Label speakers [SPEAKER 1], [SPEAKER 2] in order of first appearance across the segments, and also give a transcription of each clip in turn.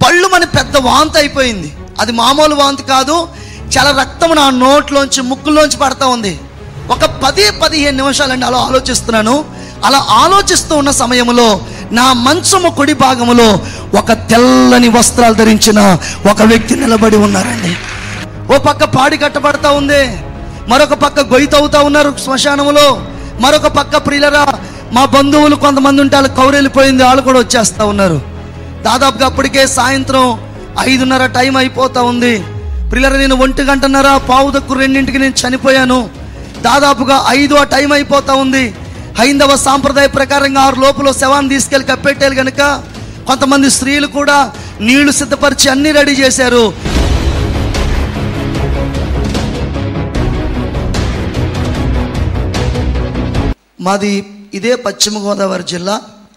[SPEAKER 1] పళ్ళు మన పెద్ద వాంతి అయిపోయింది. అది మామూలు వాంతి కాదు, చాలా రక్తం నా నోట్లోంచి ముక్కులోంచి పడతా ఉంది. ఒక 10-15 నిమిషాలండి అలా ఆలోచిస్తున్నాను. అలా ఆలోచిస్తూ ఉన్న సమయంలో నా మంచము కుడి భాగములో ఒక తెల్లని వస్త్రాలు ధరించిన ఒక వ్యక్తి నిలబడి ఉన్నారండి. ఓ పక్క పాడి కట్టబడతా ఉంది, మరొక పక్క గొయ్యి తవ్వుతా ఉన్నారు శ్మశానములో, మరొక పక్క ప్రియులరా మా బంధువులు కొంతమంది ఉంటే వాళ్ళు కౌరెళ్ళిపోయింది, వాళ్ళు కూడా వచ్చేస్తూ ఉన్నారు. దాదాపుగా అప్పటికే సాయంత్రం 5:30 టైం అయిపోతా ఉంది. ప్రియులరా నేను 1:30 1:45 నేను చనిపోయాను. దాదాపుగా 5 ఆ టైం అయిపోతా ఉంది. హైందవ సాంప్రదాయ ప్రకారంగా 6 లోపల శవాన్ని తీసుకెళ్ళి కప్పెట్టాలి కనుక కొంతమంది స్త్రీలు కూడా నీళ్లు సిద్ధపరిచి అన్ని రెడీ చేశారు. మాది ఇదే పశ్చిమ గోదావరి జిల్లా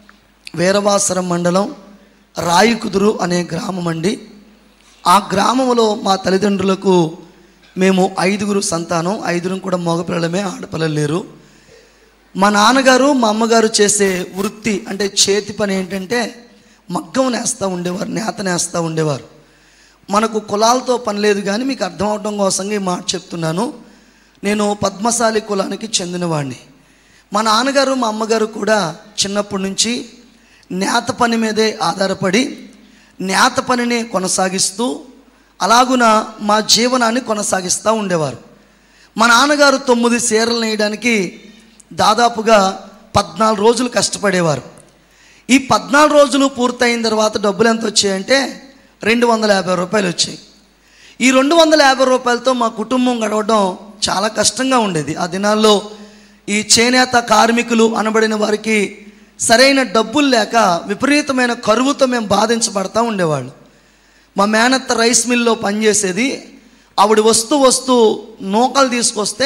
[SPEAKER 1] వీరవాసరం మండలం రాయికుదురు అనే గ్రామం అండి. ఆ గ్రామంలో మా తల్లిదండ్రులకు మేము 5గురు సంతానం, 5 కూడా మగపిల్లలమే, ఆడపిల్లలు లేరు. మా నాన్నగారు మా అమ్మగారు చేసే వృత్తి అంటే చేతి పని ఏంటంటే మగ్గం నేస్తూ ఉండేవారు, నేత నేస్తూ ఉండేవారు. మనకు కులాలతో పని లేదు, కానీ మీకు అర్థం అవడం కోసంగా ఈ మాట చెప్తున్నాను. నేను పద్మశాలి కులానికి చెందినవాడిని. మా నాన్నగారు మా అమ్మగారు కూడా చిన్నప్పటి నుంచి నేత పని మీదే ఆధారపడి నేత పనిని కొనసాగిస్తూ అలాగున మా జీవనాన్ని కొనసాగిస్తూ ఉండేవారు. మా నాన్నగారు 9 చీరలు నేయడానికి దాదాపుగా 14 రోజులు కష్టపడేవారు. ఈ 14 రోజులు పూర్తయిన తర్వాత డబ్బులు ఎంత వచ్చాయంటే 250 రూపాయలు వచ్చాయి. ఈ 250 రూపాయలతో మా కుటుంబం గడవడం చాలా కష్టంగా ఉండేది. ఆ దినాల్లో ఈ చేనేత కార్మికులు అనబడిన వారికి సరైన డబ్బులు లేక విపరీతమైన కరువుతో మేము బాధించబడతా ఉండేవాళ్ళు. మా మేనత్త రైస్ మిల్లో పనిచేసేది. ఆవిడ వస్తూ నూకలు తీసుకొస్తే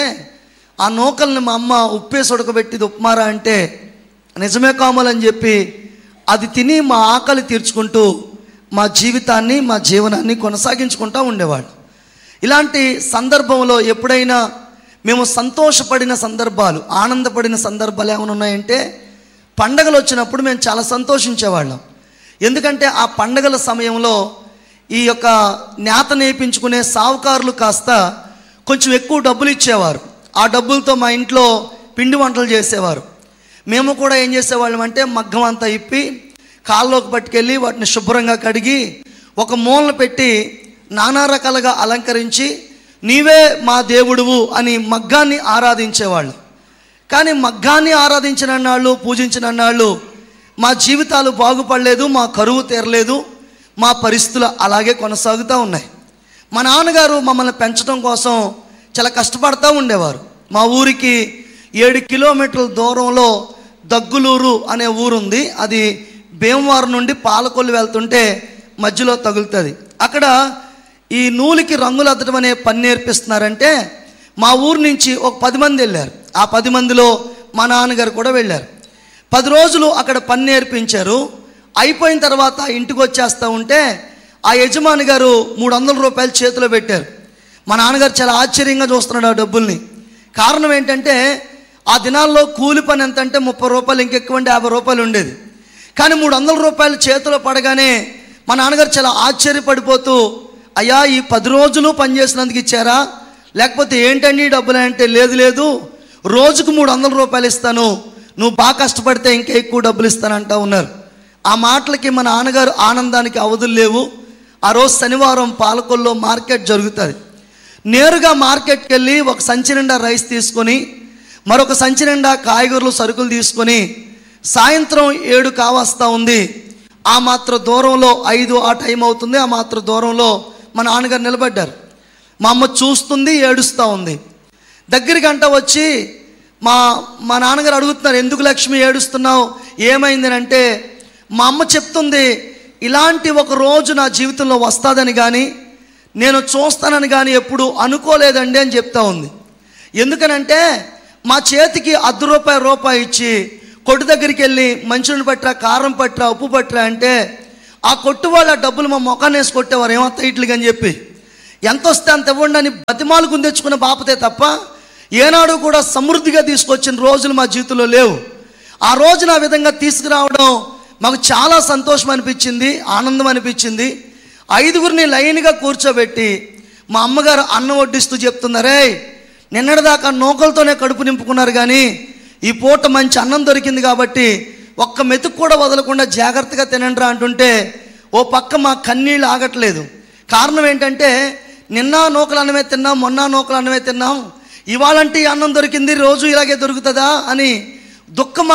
[SPEAKER 1] ఆ నూకల్ని మా అమ్మ ఉప్పేసి ఉడకబెట్టి ఉప్మారా అంటే నిజమే కావాలని చెప్పి అది తిని మా ఆకలి తీర్చుకుంటూ మా జీవితాన్ని మా జీవనాన్ని కొనసాగించుకుంటూ ఉండేవాళ్ళు. ఇలాంటి సందర్భంలో ఎప్పుడైనా మేము సంతోషపడిన సందర్భాలు, ఆనందపడిన సందర్భాలు ఏమైనా ఉన్నాయంటే పండగలు వచ్చినప్పుడు మేము చాలా సంతోషించేవాళ్ళం. ఎందుకంటే ఆ పండగల సమయంలో ఈ యొక్క నేత నేర్పించుకునే సావుకారులు కాస్త కొంచెం ఎక్కువ డబ్బులు ఇచ్చేవారు. ఆ డబ్బులతో మా ఇంట్లో పిండి వంటలు చేసేవారు. మేము కూడా ఏం చేసేవాళ్ళం అంటే మగ్గం అంతా ఇప్పి కాళ్ళలోకి పట్టుకెళ్ళి వాటిని శుభ్రంగా కడిగి ఒక మూలన పెట్టి నానా రకాలుగా అలంకరించి నీవే మా దేవుడువు అని మగ్గాన్ని ఆరాధించేవాళ్ళు. కానీ మగ్గాన్ని ఆరాధించిన నాళ్ళు, పూజించిన నాళ్ళు మా జీవితాలు బాగుపడలేదు, మా కరువు తీరలేదు, మా పరిస్థితులు అలాగే కొనసాగుతూ ఉన్నాయి. మా నాన్నగారు మమ్మల్ని పెంచడం కోసం చాలా కష్టపడుతూ ఉండేవారు. మా ఊరికి 7 కిలోమీటర్ల దూరంలో దగ్గులూరు అనే ఊరుంది. అది భీమవరం నుండి పాలకొల్లు వెళ్తుంటే మధ్యలో తగులుతుంది. అక్కడ ఈ నూలుకి రంగులు అద్దడం అనే పని నేర్పిస్తున్నారంటే మా ఊరు నుంచి ఒక 10 మంది వెళ్ళారు. ఆ 10 మందిలో మా నాన్నగారు కూడా వెళ్ళారు. 10 రోజులు అక్కడ పని నేర్పించారు. అయిపోయిన తర్వాత ఇంటికి వచ్చేస్తూ ఉంటే ఆ యజమాని గారు 300 రూపాయలు చేతిలో పెట్టారు. మా నాన్నగారు చాలా ఆశ్చర్యంగా చూస్తున్నాడు ఆ డబ్బుల్ని. కారణం ఏంటంటే ఆ దినాల్లో కూలి పని ఎంత అంటే 30 రూపాయలు, ఇంకెక్కువ అంటే 50 రూపాయలు ఉండేది. కానీ 300 రూపాయలు చేతిలో పడగానే మా నాన్నగారు చాలా ఆశ్చర్యపడిపోతూ, అయ్యా ఈ 10 రోజులు పనిచేసినందుకు ఇచ్చారా, లేకపోతే ఏంటండి ఈ డబ్బులు అంటే, లేదు రోజుకు 300 రూపాయలు ఇస్తాను, నువ్వు బాగా కష్టపడితే ఇంకా ఎక్కువ డబ్బులు ఇస్తానంటా ఉన్నారు. ఆ మాటలకి మా నాన్నగారు ఆనందానికి అవధులు లేవు. ఆ రోజు శనివారం పాలకొల్లో మార్కెట్ జరుగుతుంది. నేరుగా మార్కెట్కి వెళ్ళి ఒక సంచి నిండా రైస్ తీసుకొని మరొక సంచి నిండా కాయగూరలు సరుకులు తీసుకొని సాయంత్రం 7 కావస్తా ఉంది. ఆ మాత్రం దూరంలో 5 ఆ టైం అవుతుంది. ఆ మాత్రం దూరంలో మా నాన్నగారు నిలబడ్డారు. మా అమ్మ చూస్తుంది, ఏడుస్తూ ఉంది. దగ్గర గంట వచ్చి మా నాన్నగారు అడుగుతున్నారు, ఎందుకు లక్ష్మి ఏడుస్తున్నావు, ఏమైంది అంటే మా అమ్మ చెప్తుంది, ఇలాంటి ఒక రోజు నా జీవితంలో వస్తుందని కానీ నేను చూస్తానని కానీ ఎప్పుడు అనుకోలేదండి అని చెప్తా ఉంది. ఎందుకనంటే మా చేతికి ₹10 ఇచ్చి కొట్టు దగ్గరికి వెళ్ళి మంచినీళ్ళు పట్టరా, కారం పట్టరా, ఉప్పు పట్టరా అంటే ఆ కొట్టు వాళ్ళ డబ్బులు మా మొఖాన్ని వేసి కొట్టేవారు, ఏమంత ఇట్లుగా అని చెప్పి. ఎంత వస్తే అంత ఇవ్వండి అని బతిమాలు గుందెచ్చుకున్న బాపతే తప్ప ఏనాడు కూడా సమృద్ధిగా తీసుకొచ్చిన రోజులు మా జీవితంలో లేవు. ఆ రోజున ఆ విధంగా తీసుకురావడం మాకు చాలా సంతోషం అనిపించింది, ఆనందం అనిపించింది. 5గురిని లైన్గా కూర్చోబెట్టి మా అమ్మగారు అన్నం వడ్డిస్తూ చెప్తున్నారే, నిన్నటిదాకా నూకలతోనే కడుపు నింపుకున్నారు, కానీ ఈ పూట మంచి అన్నం దొరికింది కాబట్టి ఒక్క మెతుకు కూడా వదలకుండా జాగ్రత్తగా తినండిరా అంటుంటే ఓ పక్క మా కన్నీళ్ళు ఆగట్లేదు. కారణం ఏంటంటే, నిన్న నూకలు అన్నమే తిన్నాం, మొన్న నూకలు అన్నమే తిన్నాం, ఇవాళంటే అన్నం దొరికింది, రోజు ఇలాగే దొరుకుతుందా అని దుఃఖం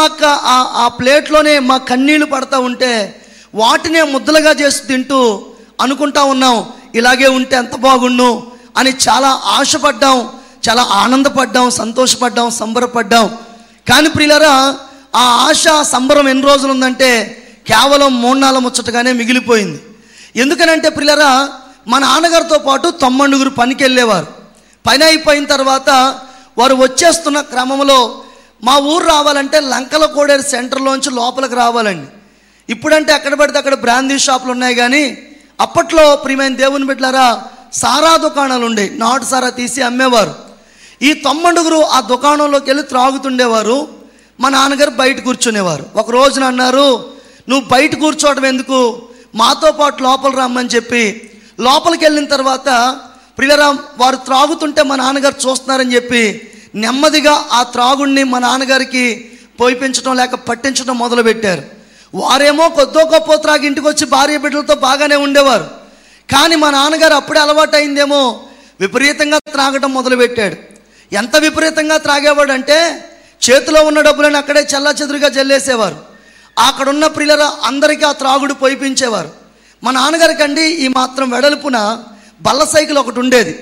[SPEAKER 1] ఆ ప్లేట్లోనే మా కన్నీళ్లు పడతా ఉంటే వాటినే ముద్దలుగా చేసి తింటూ అనుకుంటా ఉన్నాం, ఇలాగే ఉంటే ఎంత బాగుండు అని చాలా ఆశపడ్డాం, చాలా ఆనందపడ్డాం, సంతోషపడ్డాం, సంబరపడ్డాం. కానీ ప్రియులారా, ఆ ఆశ సంబరం ఎన్ని రోజులు ఉందంటే కేవలం 3 నెలల ముచ్చటగానే మిగిలిపోయింది. ఎందుకనంటే ప్రియులారా, మా నాన్నగారితో పాటు 9 పనికి వెళ్ళేవారు. పని అయిపోయిన తర్వాత వారు వచ్చేస్తున్న క్రమంలో మా ఊరు రావాలంటే లంకల కోడేరు సెంటర్లోంచి లోపలికి రావాలండి. ఇప్పుడంటే ఎక్కడ పడితే అక్కడ బ్రాందీ షాపులు ఉన్నాయి, కానీ అప్పట్లో ప్రియమైన దేవుని బిడ్డలారా సారా దుకాణాలు ఉండే, నాటు సారా తీసి అమ్మేవారు. ఈ 9 ఆ దుకాణంలోకి వెళ్ళి త్రాగుతుండేవారు. మా నాన్నగారు బయట కూర్చునేవారు. ఒక రోజున అన్నారు, నువ్వు బయట కూర్చోవడం ఎందుకు, మాతో పాటు లోపల రమ్మని చెప్పి లోపలికి వెళ్ళిన తర్వాత ప్రియులారా వారు త్రాగుతుంటే మా నాన్నగారు చూస్తున్నారని చెప్పి నెమ్మదిగా ఆ త్రాగుడిని మా నాన్నగారికి పోయిపించడం లేక పట్టించడం మొదలుపెట్టారు. వారేమో కొద్దో గొప్ప త్రాగి ఇంటికి వచ్చి భార్య బిడ్డలతో బాగానే ఉండేవారు. కానీ మా నాన్నగారు అప్పుడే అలవాటు అయిందేమో విపరీతంగా త్రాగడం మొదలుపెట్టాడు. ఎంత విపరీతంగా త్రాగేవాడు అంటే చేతిలో ఉన్న డబ్బులను అక్కడే చెల్లాచెదురుగా జల్లేసేవారు. అక్కడున్న ప్రియుల అందరికీ ఆ త్రాగుడు పోయిపించేవారు. మా నాన్నగారికి అండి ఈ మాత్రం వెడల్పున బల్ల సైకిల్ ఒకటి ఉండేది.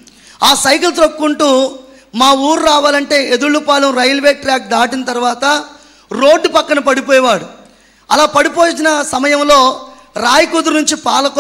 [SPEAKER 1] ఆ సైకిల్ త్రొక్కుంటూ మా ఊరు రావాలంటే ఎదుళ్ళపాలెం రైల్వే ట్రాక్ దాటిన తర్వాత రోడ్డు పక్కన పడిపోయేవాడు. అలా పడిపోయిన సమయంలో రాయకుదురు నుంచి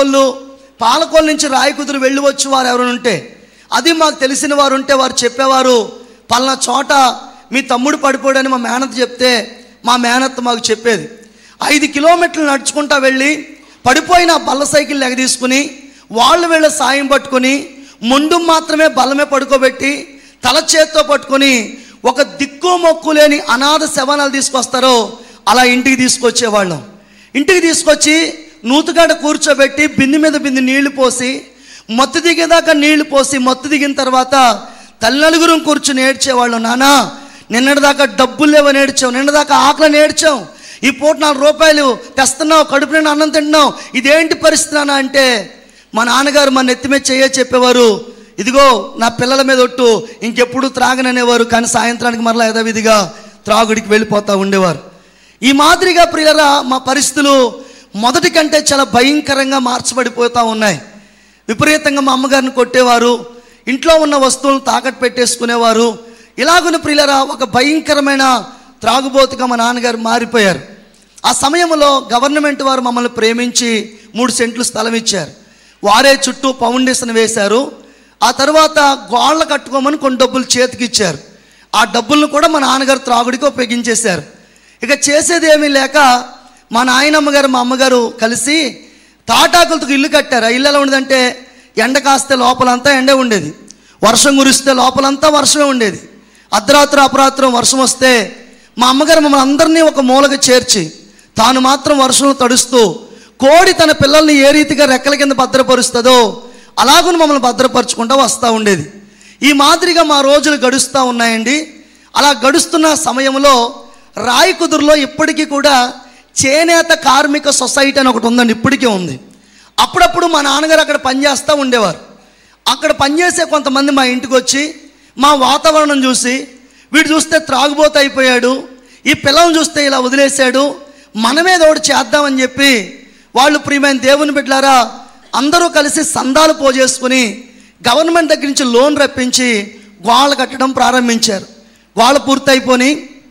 [SPEAKER 1] పాలకొల్లు నుంచి రాయకుదురు వెళ్ళి వచ్చి వారు ఎవరైనా ఉంటే, అది మాకు తెలిసిన వారు ఉంటే వారు చెప్పేవారు, పలానా చోట మీ తమ్ముడు పడిపోయాడని మా మేనత్త చెప్తే మా మేనత్త మాకు చెప్పేది. 5 కిలోమీటర్లు నడుచుకుంటా వెళ్ళి పడిపోయిన బల్ల సైకిల్ ఎగదీసుకుని వాళ్ళు వీళ్ళ సాయం పట్టుకొని ముందు మాత్రమే బల్లమే పడుకోబెట్టి తల చేత్తో పట్టుకొని ఒక దిక్కు మొక్కు లేని అనాథ శవనాలు తీసుకొస్తారో అలా ఇంటికి తీసుకొచ్చేవాళ్ళం. ఇంటికి తీసుకొచ్చి నూతుగాడ కూర్చోబెట్టి బింది మీద బింది నీళ్లు పోసి మత్తు దిగేదాకా నీళ్లు పోసి మత్తు దిగిన తర్వాత తల్లినలుగురం కూర్చుని ఏడ్చేవాళ్ళం. నానా నిన్నటిదాకా డబ్బులు లేవని ఏడ్చావు, నిన్నదాకా ఆకలిని ఏడ్చావు, ఈ పూట 4 రూపాయలు తెస్తున్నావు, కడుపు నిండా అన్నం తింటున్నావు, ఇదేంటి పరిస్థితి నాన్న అంటే మా నాన్నగారు మా నెత్తి మీద చెయ్యే చెప్పేవారు, ఇదిగో నా పిల్లల మీద ఒట్టు, ఇంకెప్పుడు త్రాగననేవారు. కానీ సాయంత్రానికి మరలా యథావిధిగా త్రాగుడికి వెళ్ళిపోతూ ఉండేవారు. ఈ మాదిరిగా ప్రియులరా మా పరిస్థితులు మొదటి కంటే చాలా భయంకరంగా మార్చబడిపోతూ ఉన్నాయి. విపరీతంగా మా అమ్మగారిని కొట్టేవారు, ఇంట్లో ఉన్న వస్తువులను తాకట్టు పెట్టేసుకునేవారు. ఇలాగున ప్రియులరా ఒక భయంకరమైన త్రాగుబోతుగా మా నాన్నగారు మారిపోయారు. ఆ సమయంలో గవర్నమెంట్ వారు మమ్మల్ని ప్రేమించి 3 సెంట్లు స్థలం ఇచ్చారు. వారే చుట్టూ ఫౌండేషన్ వేశారు. ఆ తర్వాత గోళ్ళ కట్టుకోమని కొన్ని డబ్బులు చేతికి ఇచ్చారు. ఆ డబ్బులను కూడా మా నాన్నగారు త్రాగుడికి ఉపయోగించేశారు. ఇక చేసేది ఏమీ లేక మా నాయనమ్మ గారు మా అమ్మగారు కలిసి తాటాకులతో ఇల్లు కట్టారు. ఆ ఇల్లు ఎలా ఉండేదంటే ఎండ కాస్తే లోపలంతా ఎండే ఉండేది, వర్షం కురిస్తే లోపలంతా వర్షమే ఉండేది. అర్ధరాత్రి అపరాత్రం వర్షం వస్తే మా అమ్మగారు మమ్మల్ని అందరినీ ఒక మూలకి చేర్చి తాను మాత్రం వర్షంలో తడుస్తూ కోడి తన పిల్లల్ని ఏ రీతిగా రెక్కల కింద భద్రపరుస్తుందో అలాగూ మమ్మల్ని భద్రపరుచుకుంటూ వస్తూ ఉండేది. ఈ మాదిరిగా మా రోజులు గడుస్తూ ఉన్నాయండి. అలా గడుస్తున్న సమయంలో రాయకుదురులో ఇప్పటికీ కూడా చేనేత కార్మిక సొసైటీ అని ఒకటి ఉందండి, ఇప్పటికీ ఉంది. అప్పుడప్పుడు మా నాన్నగారు అక్కడ పనిచేస్తూ ఉండేవారు. అక్కడ పనిచేసే కొంతమంది మా ఇంటికి వచ్చి మా వాతావరణం చూసి, వీడు చూస్తే త్రాగుబోతు అయిపోయాడు, ఈ పిల్లల్ని చూస్తే ఇలా వదిలేశాడు, మనమేదో ఒకటి చేద్దామని చెప్పి వాళ్ళు ప్రియమైన దేవుని బిడ్డలారా అందరూ కలిసి సందాలు పోజేసుకుని గవర్నమెంట్ దగ్గర నుంచి లోన్ రప్పించి గోళ్ళు కట్టడం ప్రారంభించారు. గోళ్ళు పూర్తయిపోయి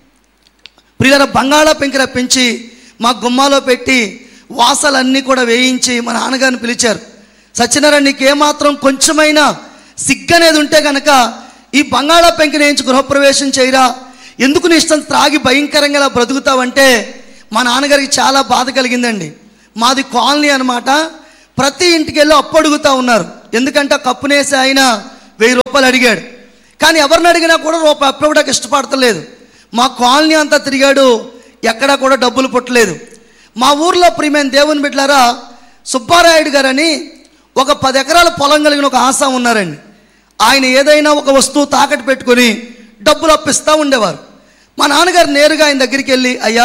[SPEAKER 1] ప్రియుల బంగాళా పెంకి రప్పించి మా గుమ్మాలో పెట్టి వాసాలన్నీ కూడా వేయించి మా నాన్నగారిని పిలిచారు. సత్యనారాయణ, నీకేమాత్రం కొంచెమైనా సిగ్గనేది ఉంటే కనుక ఈ బంగాళా పెంకిని వేయించి గృహప్రవేశం చేయరా, ఎందుకు నీ ఇష్టం త్రాగి భయంకరంగా ఇలా బ్రతుకుతావంటే మా నాన్నగారికి చాలా బాధ కలిగిందండి. మాది కాలనీ అనమాట. ప్రతి ఇంటికి వెళ్ళి అప్పు అడుగుతూ ఉన్నారు. ఎందుకంటే కప్పునేసి ఆయన 1000 రూపాయలు అడిగాడు. కానీ ఎవరిని అడిగినా కూడా రూపాయి అప్పు ఇవ్వడానికి ఇష్టపడతలేదు. మా కాలనీ అంతా తిరిగాడు, ఎక్కడా కూడా డబ్బులు పుట్టలేదు. మా ఊర్లో ప్రియమైన దేవుని బిడ్డలారా సుబ్బారాయుడు గారని ఒక 10 ఎకరాల పొలం కలిగిన ఒక ఆసామి ఉన్నారండి. ఆయన ఏదైనా ఒక వస్తువు తాకట్టు పెట్టుకొని డబ్బులు అప్పిస్తూ ఉండేవారు. మా నాన్నగారు నేరుగా ఆయన దగ్గరికి వెళ్ళి, అయ్యా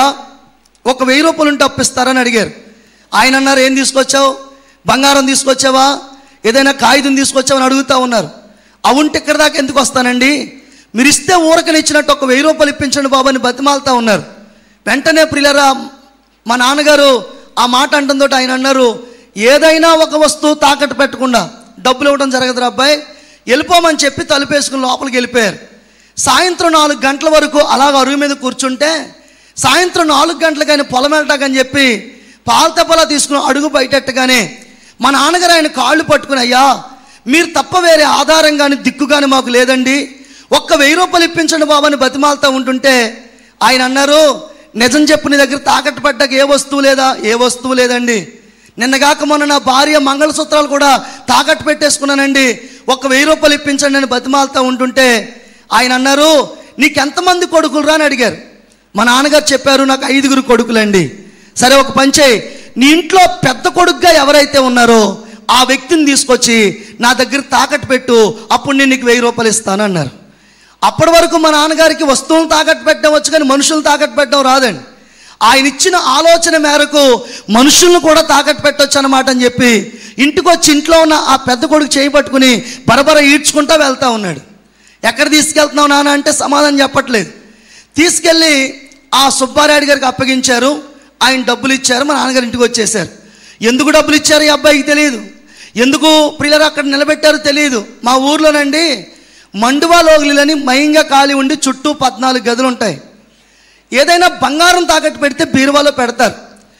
[SPEAKER 1] ఒక 1000 రూపాయలు ఉంటే అప్పిస్తారని అడిగారు. ఆయన అన్నారు, ఏం తీసుకొచ్చావు? బంగారం తీసుకొచ్చావా, ఏదైనా కాగితం తీసుకొచ్చావని అడుగుతూ ఉన్నారు. అవుంటే ఇక్కడ దాకా ఎందుకు వస్తానండి, మీరు ఇస్తే ఊరకని ఇచ్చినట్టు ఒక 1000 రూపాయలు ఇప్పించండి బాబు అని బతిమాలుతూ ఉన్నారు. వెంటనే ప్రియులరా, మా నాన్నగారు ఆ మాట అంటుందో ఆయన అన్నారు, ఏదైనా ఒక వస్తువు తాకట్టు పెట్టకుండా డబ్బులు ఇవ్వడం జరగదురా అబ్బాయి, వెళ్ళిపోమని చెప్పి తలుపేసుకుని లోపలికి వెళ్ళిపోయారు. సాయంత్రం 4 గంటల వరకు అలాగ అరుగు మీద కూర్చుంటే, సాయంత్రం 4 గంటలకు ఆయన పొలం వెళ్ళటాకని చెప్పి పాలతపలా తీసుకుని అడుగు బయటెట్టగానే మా నాన్నగారు ఆయన కాళ్ళు పట్టుకుని, అయ్యా మీరు తప్ప వేరే ఆధారం కానీ దిక్కు కానీ మాకు లేదండి, ఒక్క 1000 రూపాయలు ఇప్పించండి బాబు అని బతిమాలుతూ ఉంటుంటే ఆయన అన్నారు, నిజం చెప్పు, నీ దగ్గర తాకట్టు పడ్డాక ఏ వస్తువు లేదా? ఏ వస్తువు లేదండి. నిన్నగాక మొన్న నా భార్య మంగళసూత్రాలు కూడా తాకట్టు పెట్టేసుకున్నానండి, ఒక్క 1000 రూపాయలు ఇప్పించండి అని బతిమాలుతూ ఉంటుంటే ఆయన అన్నారు, నీకెంతమంది కొడుకులు రా అని అడిగారు. మా నాన్నగారు చెప్పారు, నాకు 5 కొడుకులండి. సరే ఒక పని చేయి, నీ ఇంట్లో పెద్ద కొడుకుగా ఎవరైతే ఉన్నారో ఆ వ్యక్తిని తీసుకొచ్చి నా దగ్గర తాకట్టు పెట్టు, అప్పుడు నేను నీకు 1000 రూపాయలు ఇస్తాను అన్నారు. అప్పటి వరకు మా నాన్నగారికి వస్తువులను తాకట్టు పెట్టడం వచ్చు, కానీ మనుషులను తాకట్టు పెట్టడం రాదండి. ఆయన ఇచ్చిన ఆలోచన మేరకు మనుషులను కూడా తాకట్టు పెట్టవచ్చు అన్నమాట అని చెప్పి ఇంటికి వచ్చి ఇంట్లో ఉన్న ఆ పెద్ద కొడుకు చేయి పట్టుకుని బరబర ఈడ్చుకుంటూ వెళ్తూ ఉన్నాడు. ఎక్కడ తీసుకెళ్తున్నావు నాన్న అంటే సమాధానం చెప్పట్లేదు. తీసుకెళ్ళి ఆ సుబ్బారాయుడు గారికి అప్పగించారు. ఆయన డబ్బులు ఇచ్చారు. మా నాన్నగారు ఇంటికి వచ్చేసారు. ఎందుకు డబ్బులు ఇచ్చారు ఈ అబ్బాయికి తెలియదు, ఎందుకు ప్రియులరు అక్కడ నిలబెట్టారో తెలియదు. మా ఊర్లోనండి మండువాలోగిలని మయంగా ఖాళీ ఉండి చుట్టూ 14 గదులు ఉంటాయి. ఏదైనా బంగారం తాకట్టు పెడితే బీరువాలో పెడతారు,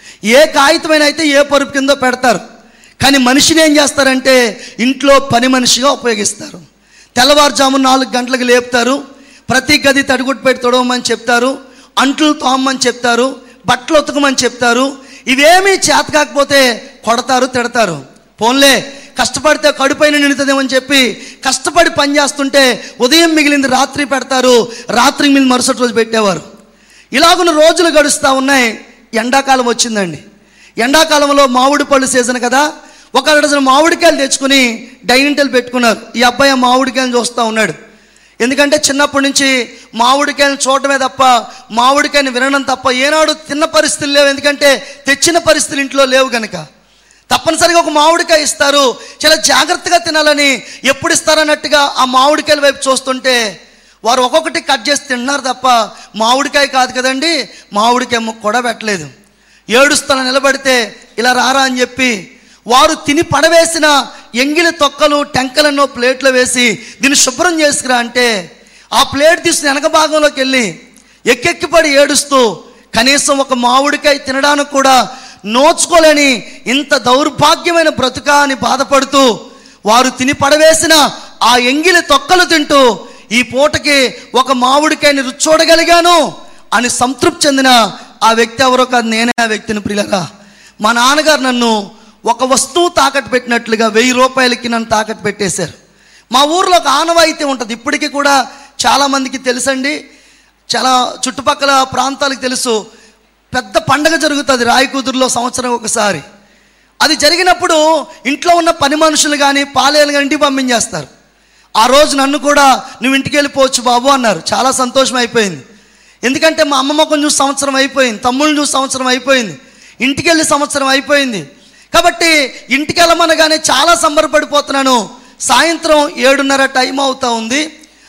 [SPEAKER 1] ఏ కాగితమైన అయితే ఏ పరుపు కిందో పెడతారు. కానీ మనిషిని ఏం చేస్తారంటే ఇంట్లో పని మనిషిగా ఉపయోగిస్తారు. తెల్లవారుజామున 4 గంటలకు లేపుతారు, ప్రతి గది తడిగుడ్డు పెట్టి తొడవమని చెప్తారు, అంట్లు తోమని చెప్తారు, బట్టలు ఉతకమని చెప్తారు. ఇవేమీ చేత కాకపోతే కొడతారు, తిడతారు. పోన్లే కష్టపడితే కడుపైన నిండుతుందేమని చెప్పి కష్టపడి పని చేస్తుంటే ఉదయం మిగిలింది రాత్రి పెడతారు, రాత్రికి మిగిలిన మరుసటి రోజు పెట్టేవారు. ఇలాగున్న రోజులు గడుస్తూ ఉన్నాయి. ఎండాకాలం వచ్చిందండి. ఎండాకాలంలో మామిడి పళ్ళు సీజన్ కదా, ఒక డజన్ మామిడికాయలు తెచ్చుకుని డైనింగ్ టేబుల్ పెట్టుకున్నారు. ఈ అబ్బాయి ఆ మామిడికాయలు చూస్తూ ఉన్నాడు. ఎందుకంటే చిన్నప్పటి నుంచి మామిడికాయలను చూడటమే తప్ప మామిడికాయని వినడం తప్ప ఏనాడు తిన్న పరిస్థితులు లేవు. ఎందుకంటే తెచ్చిన పరిస్థితులు ఇంట్లో లేవు కనుక తప్పనిసరిగా ఒక మామిడికాయ ఇస్తారు, చాలా జాగ్రత్తగా తినాలని. ఎప్పుడు ఇస్తారన్నట్టుగా ఆ మామిడికాయల వైపు చూస్తుంటే వారు ఒక్కొక్కటి కట్ చేసి తిన్నారు తప్ప మామిడికాయ కాదు కదండి, మామిడికాయ ముక్క కూడా పెట్టలేదు. ఏడుస్తాను నిలబడితే ఇలా రారా అని చెప్పి వారు తిని పడవేసిన ఎంగిలి తొక్కలు టెంకలన్నో ప్లేట్లో వేసి దీన్ని శుభ్రం చేసుకురా అంటే ఆ ప్లేట్ తీసుకుని వెనక భాగంలోకి వెళ్ళి ఎక్కెక్కిపడి ఏడుస్తూ కనీసం ఒక మామిడికాయ తినడానికి కూడా నోచుకోలేని ఇంత దౌర్భాగ్యమైన బ్రతుక అని బాధపడుతూ వారు తిని పడవేసిన ఆ ఎంగిలి తొక్కలు తింటూ ఈ పూటకి ఒక మామిడికాయని రుచి చూడగలిగాను అని సంతృప్తి చెందిన ఆ వ్యక్తి ఎవరో కాదు, నేనే ఆ వ్యక్తిని. ప్రియులరా, మా నాన్నగారు నన్ను ఒక వస్తువు తాకట్టు పెట్టినట్లుగా 1000 రూపాయలకి నన్ను తాకట్టు పెట్టేశారు. మా ఊర్లో ఒక ఆనవాయితీ ఉంటుంది, ఇప్పటికీ కూడా చాలామందికి తెలుసండి, చాలా చుట్టుపక్కల ప్రాంతాలకు తెలుసు. పెద్ద పండగ జరుగుతుంది రాయకూతురులో సంవత్సరం ఒకసారి. అది జరిగినప్పుడు ఇంట్లో ఉన్న పని మనుషులు కానీ పాలేలు కానీ ఇంటికి పంపించేస్తారు. ఆ రోజు నన్ను కూడా నువ్వు ఇంటికి వెళ్ళిపోవచ్చు బాబు అన్నారు. చాలా సంతోషం అయిపోయింది. ఎందుకంటే మా అమ్మమ్మ కొంచెం చూసి సంవత్సరం అయిపోయింది, తమ్ముళ్ళని చూసి సంవత్సరం అయిపోయింది, ఇంటికి వెళ్ళి సంవత్సరం అయిపోయింది. కాబట్టి ఇంటికి వెళ్ళమనగానే చాలా సంబరపడిపోతున్నాను. సాయంత్రం 7:30 టైం అవుతా ఉంది.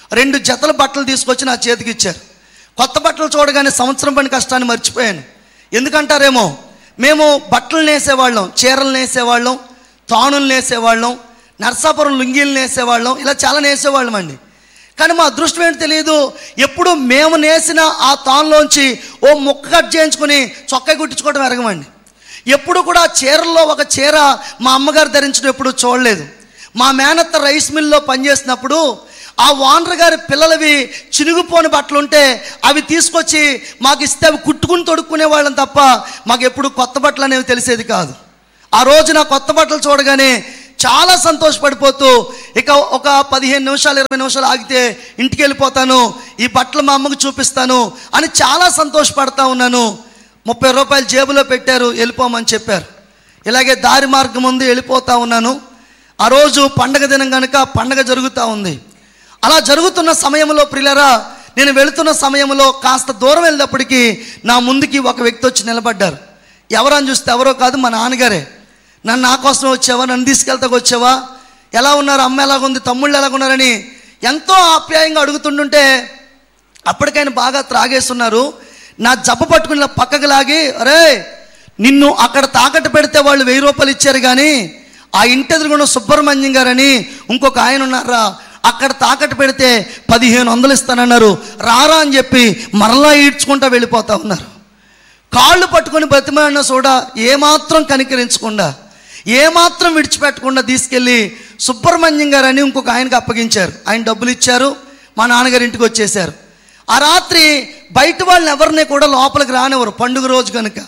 [SPEAKER 1] 2 జతల బట్టలు తీసుకొచ్చి నా చేతికి ఇచ్చారు. కొత్త బట్టలు చూడగానే సంవత్సరం పని కష్టాన్ని మర్చిపోయాను. ఎందుకంటారేమో, మేము బట్టలు నేసేవాళ్ళం, చీరలు నేసేవాళ్ళం, తాణులు నేసేవాళ్ళం, నర్సాపురం లుంగీలు నేసేవాళ్ళం, ఇలా చాలా నేసేవాళ్ళం అండి. కానీ మా అదృష్టం ఏంటి తెలియదు, ఎప్పుడు మేము నేసిన ఆ తానులోంచి ఓ ముక్క కట్ చేయించుకొని చొక్కా కుట్టించుకోవడం ఎరగమండి. ఎప్పుడు కూడా చీరల్లో ఒక చీర మా అమ్మగారు ధరించడం ఎప్పుడు చూడలేదు. మా మేనత్త రైస్ మిల్లో పనిచేసినప్పుడు ఆ ఓనర్ గారి పిల్లలవి చినుగుపోని బట్టలు ఉంటే అవి తీసుకొచ్చి మాకు ఇస్తే అవి కుట్టుకుని తొడుక్కునే వాళ్ళం తప్ప మాకు ఎప్పుడు కొత్త బట్టలు అనేవి తెలిసేది కాదు. ఆ రోజు నా కొత్త బట్టలు చూడగానే చాలా సంతోషపడిపోతూ ఇక ఒక 15 నిమిషాలు 20 నిమిషాలు ఆగితే ఇంటికి వెళ్ళిపోతాను, ఈ బట్టలు మా అమ్మకు చూపిస్తాను అని చాలా సంతోషపడతా ఉన్నాను. 30 రూపాయలు జేబులో పెట్టారు, వెళ్ళిపోమని చెప్పారు. ఇలాగే దారి మార్గం ముందు వెళ్ళిపోతా ఉన్నాను. ఆ రోజు పండగ దినం కనుక పండగ జరుగుతూ ఉంది. అలా జరుగుతున్న సమయంలో ప్రియులారా, నేను వెళుతున్న సమయంలో కాస్త దూరం వెళ్ళేటప్పటికీ నా ముందుకి ఒక వ్యక్తి వచ్చి నిలబడ్డారు. ఎవరని చూస్తే ఎవరో కాదు, మా నాన్నగారే. నా కోసం వచ్చావా, నన్ను తీసుకెళ్తాకు వచ్చావా, ఎలా ఉన్నారు, అమ్మ ఎలాగుంది, తమ్ముళ్ళు ఎలాగున్నారని ఎంతో ఆప్యాయంగా అడుగుతుంటుంటే అప్పటికైనా బాగా త్రాగేస్తున్నారు. నా జబ్బ పట్టుకుని పక్కకు లాగి, అరే నిన్ను అక్కడ తాకట్టు పెడితే వాళ్ళు 1000 రూపాయలు ఇచ్చారు, కానీ ఆ ఇంటి ఎదురుగున్న సుబ్రహ్మణ్యం గారని ఇంకొక ఆయన ఉన్నారా, అక్కడ తాకట్టు పెడితే 1500 ఇస్తానన్నారు, రారా అని చెప్పి మరలా ఈడ్చుకుంటా వెళ్ళిపోతా ఉన్నారు. కాళ్ళు పట్టుకొని బతిమాలిన కూడా ఏమాత్రం కనికరించకుండా, ఏమాత్రం విడిచిపెట్టకుండా తీసుకెళ్ళి సుబ్రహ్మణ్యం గారని ఇంకొక ఆయనకి అప్పగించారు. ఆయన డబ్బులు ఇచ్చారు, మా నాన్నగారి ఇంటికి వచ్చేసారు. ఆ రాత్రి బయట వాళ్ళని ఎవరిని కూడా లోపలికి రానివ్వరు, పండుగ రోజు కనుక.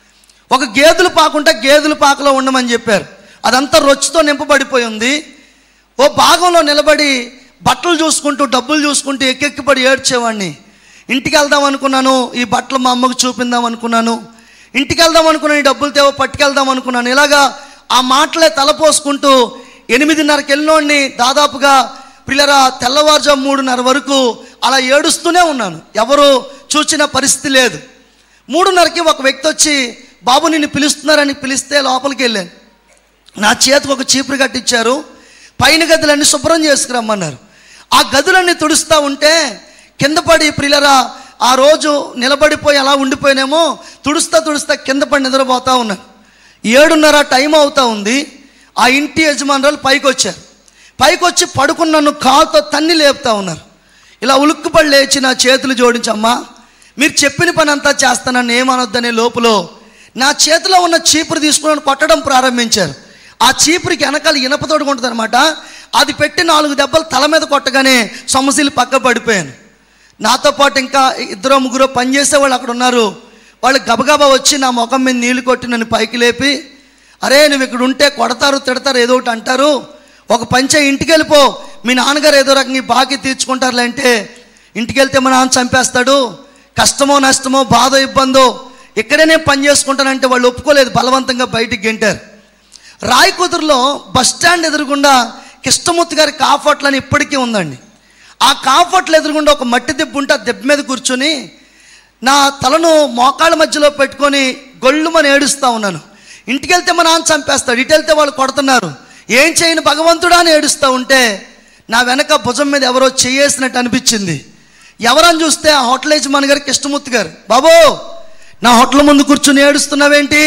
[SPEAKER 1] ఒక గేదెలు పాకుంటే గేదెల పాకలో ఉండమని చెప్పారు. అదంతా రొచ్చుతో నింపబడిపోయి ఉంది. ఓ భాగంలో నిలబడి బట్టలు చూసుకుంటూ డబ్బులు చూసుకుంటూ ఎక్కెక్కిపడి ఏడ్చేవాడిని. ఇంటికి వెళ్దాం అనుకున్నాను, ఈ బట్టలు మా అమ్మకు చూపిందాం అనుకున్నాను, ఇంటికి వెళ్దాం అనుకున్నాను, ఈ డబ్బులు తేవో పట్టుకెళ్దాం అనుకున్నాను. ఇలాగా ఆ మాటలే తలపోసుకుంటూ 8:30కి వెళ్ళినోడిని దాదాపుగా పిల్లరా తెల్లవారుజాము 3:30 వరకు అలా ఏడుస్తూనే ఉన్నాను. ఎవరు చూసిన పరిస్థితి లేదు. 3:30కి ఒక వ్యక్తి వచ్చి, బాబు నిన్ను పిలుస్తున్నారని పిలిస్తే లోపలికి వెళ్ళాను. నా చేతికి ఒక చీపురు కట్టించారు, పైన గదులన్నీ శుభ్రం చేసుకురమ్మన్నారు. ఆ గదులన్నీ తుడుస్తూ ఉంటే కింద పడి ప్రియులరా ఆ రోజు నిలబడిపోయి అలా ఉండిపోయినేమో, తుడుస్తా కింద పడి నిద్రపోతూ ఉన్నాను. 7:30 టైం అవుతూ ఉంది. ఆ ఇంటి యజమానురాలు పైకి వచ్చారు. పైకి వచ్చి పడుకున్న నన్ను కాలుతో తన్ని లేపుతా ఉన్నారు. ఇలా ఉలుక్కుపడి లేచి నా చేతులు జోడించి, అమ్మా మీరు చెప్పిన పని అంతా చేస్తానని ఏమనొద్దనే లోపల నా చేతిలో ఉన్న చీపురు తీసుకుని కొట్టడం ప్రారంభించారు. ఆ చీపురికి వెనకాల ఇనపతోడు ఉంటుంది అనమాట. అది పెట్టి 4 దెబ్బలు తల మీద కొట్టగానే సొమ్మసిల్లి పక్క పడిపోయాను. నాతో పాటు ఇంకా 2-3 పనిచేసే వాళ్ళు అక్కడ ఉన్నారు. వాళ్ళు గబగబా వచ్చి నా ముఖం మీద నీళ్లు కొట్టి నన్ను పైకి లేపి, అరే నువ్వు ఇక్కడ ఉంటే కొడతారు తిడతారు ఏదో ఒకటి అంటారు, ఒక పంచే ఇంటికి వెళ్ళిపో, మీ నాన్నగారు ఏదో రకంగా బాకీ తీర్చుకుంటారులే అంటే, ఇంటికి వెళ్తే మా నాన్న చంపేస్తాడు, కష్టమో నష్టమో బాధో ఇబ్బందో ఇక్కడనే పని చేసుకుంటానంటే వాళ్ళు ఒప్పుకోలేదు, బలవంతంగా బయటికి గెంటారు. రాయకుదురులో బస్టాండ్ ఎదురుగుండా కృష్ణమూర్తి గారి కాఫట్లు అని ఇప్పటికీ ఉందండి. ఆ కాఫట్లు ఎదురుగుండా ఒక మట్టి దెబ్బ ఉంటే ఆ దెబ్బ మీద కూర్చొని నా తలను మోకాళ్ళ మధ్యలో పెట్టుకొని గొళ్ళుమని ఏడుస్తూ ఉన్నాను. ఇంటికి వెళ్తే మా నాన్న చంపేస్తాడు, ఇటు వెళ్తే వాళ్ళు కొడుతున్నారు, ఏం చేయను భగవంతుడా అని ఏడుస్తూ ఉంటే నా వెనక భుజం మీద ఎవరో చేయేసినట్టు అనిపించింది. ఎవరని చూస్తే ఆ హోటల్ యజమాని గారు కృష్ణమూర్తి గారు. బాబు నా హోటల్ ముందు కూర్చుని ఏడుస్తున్నావేంటి,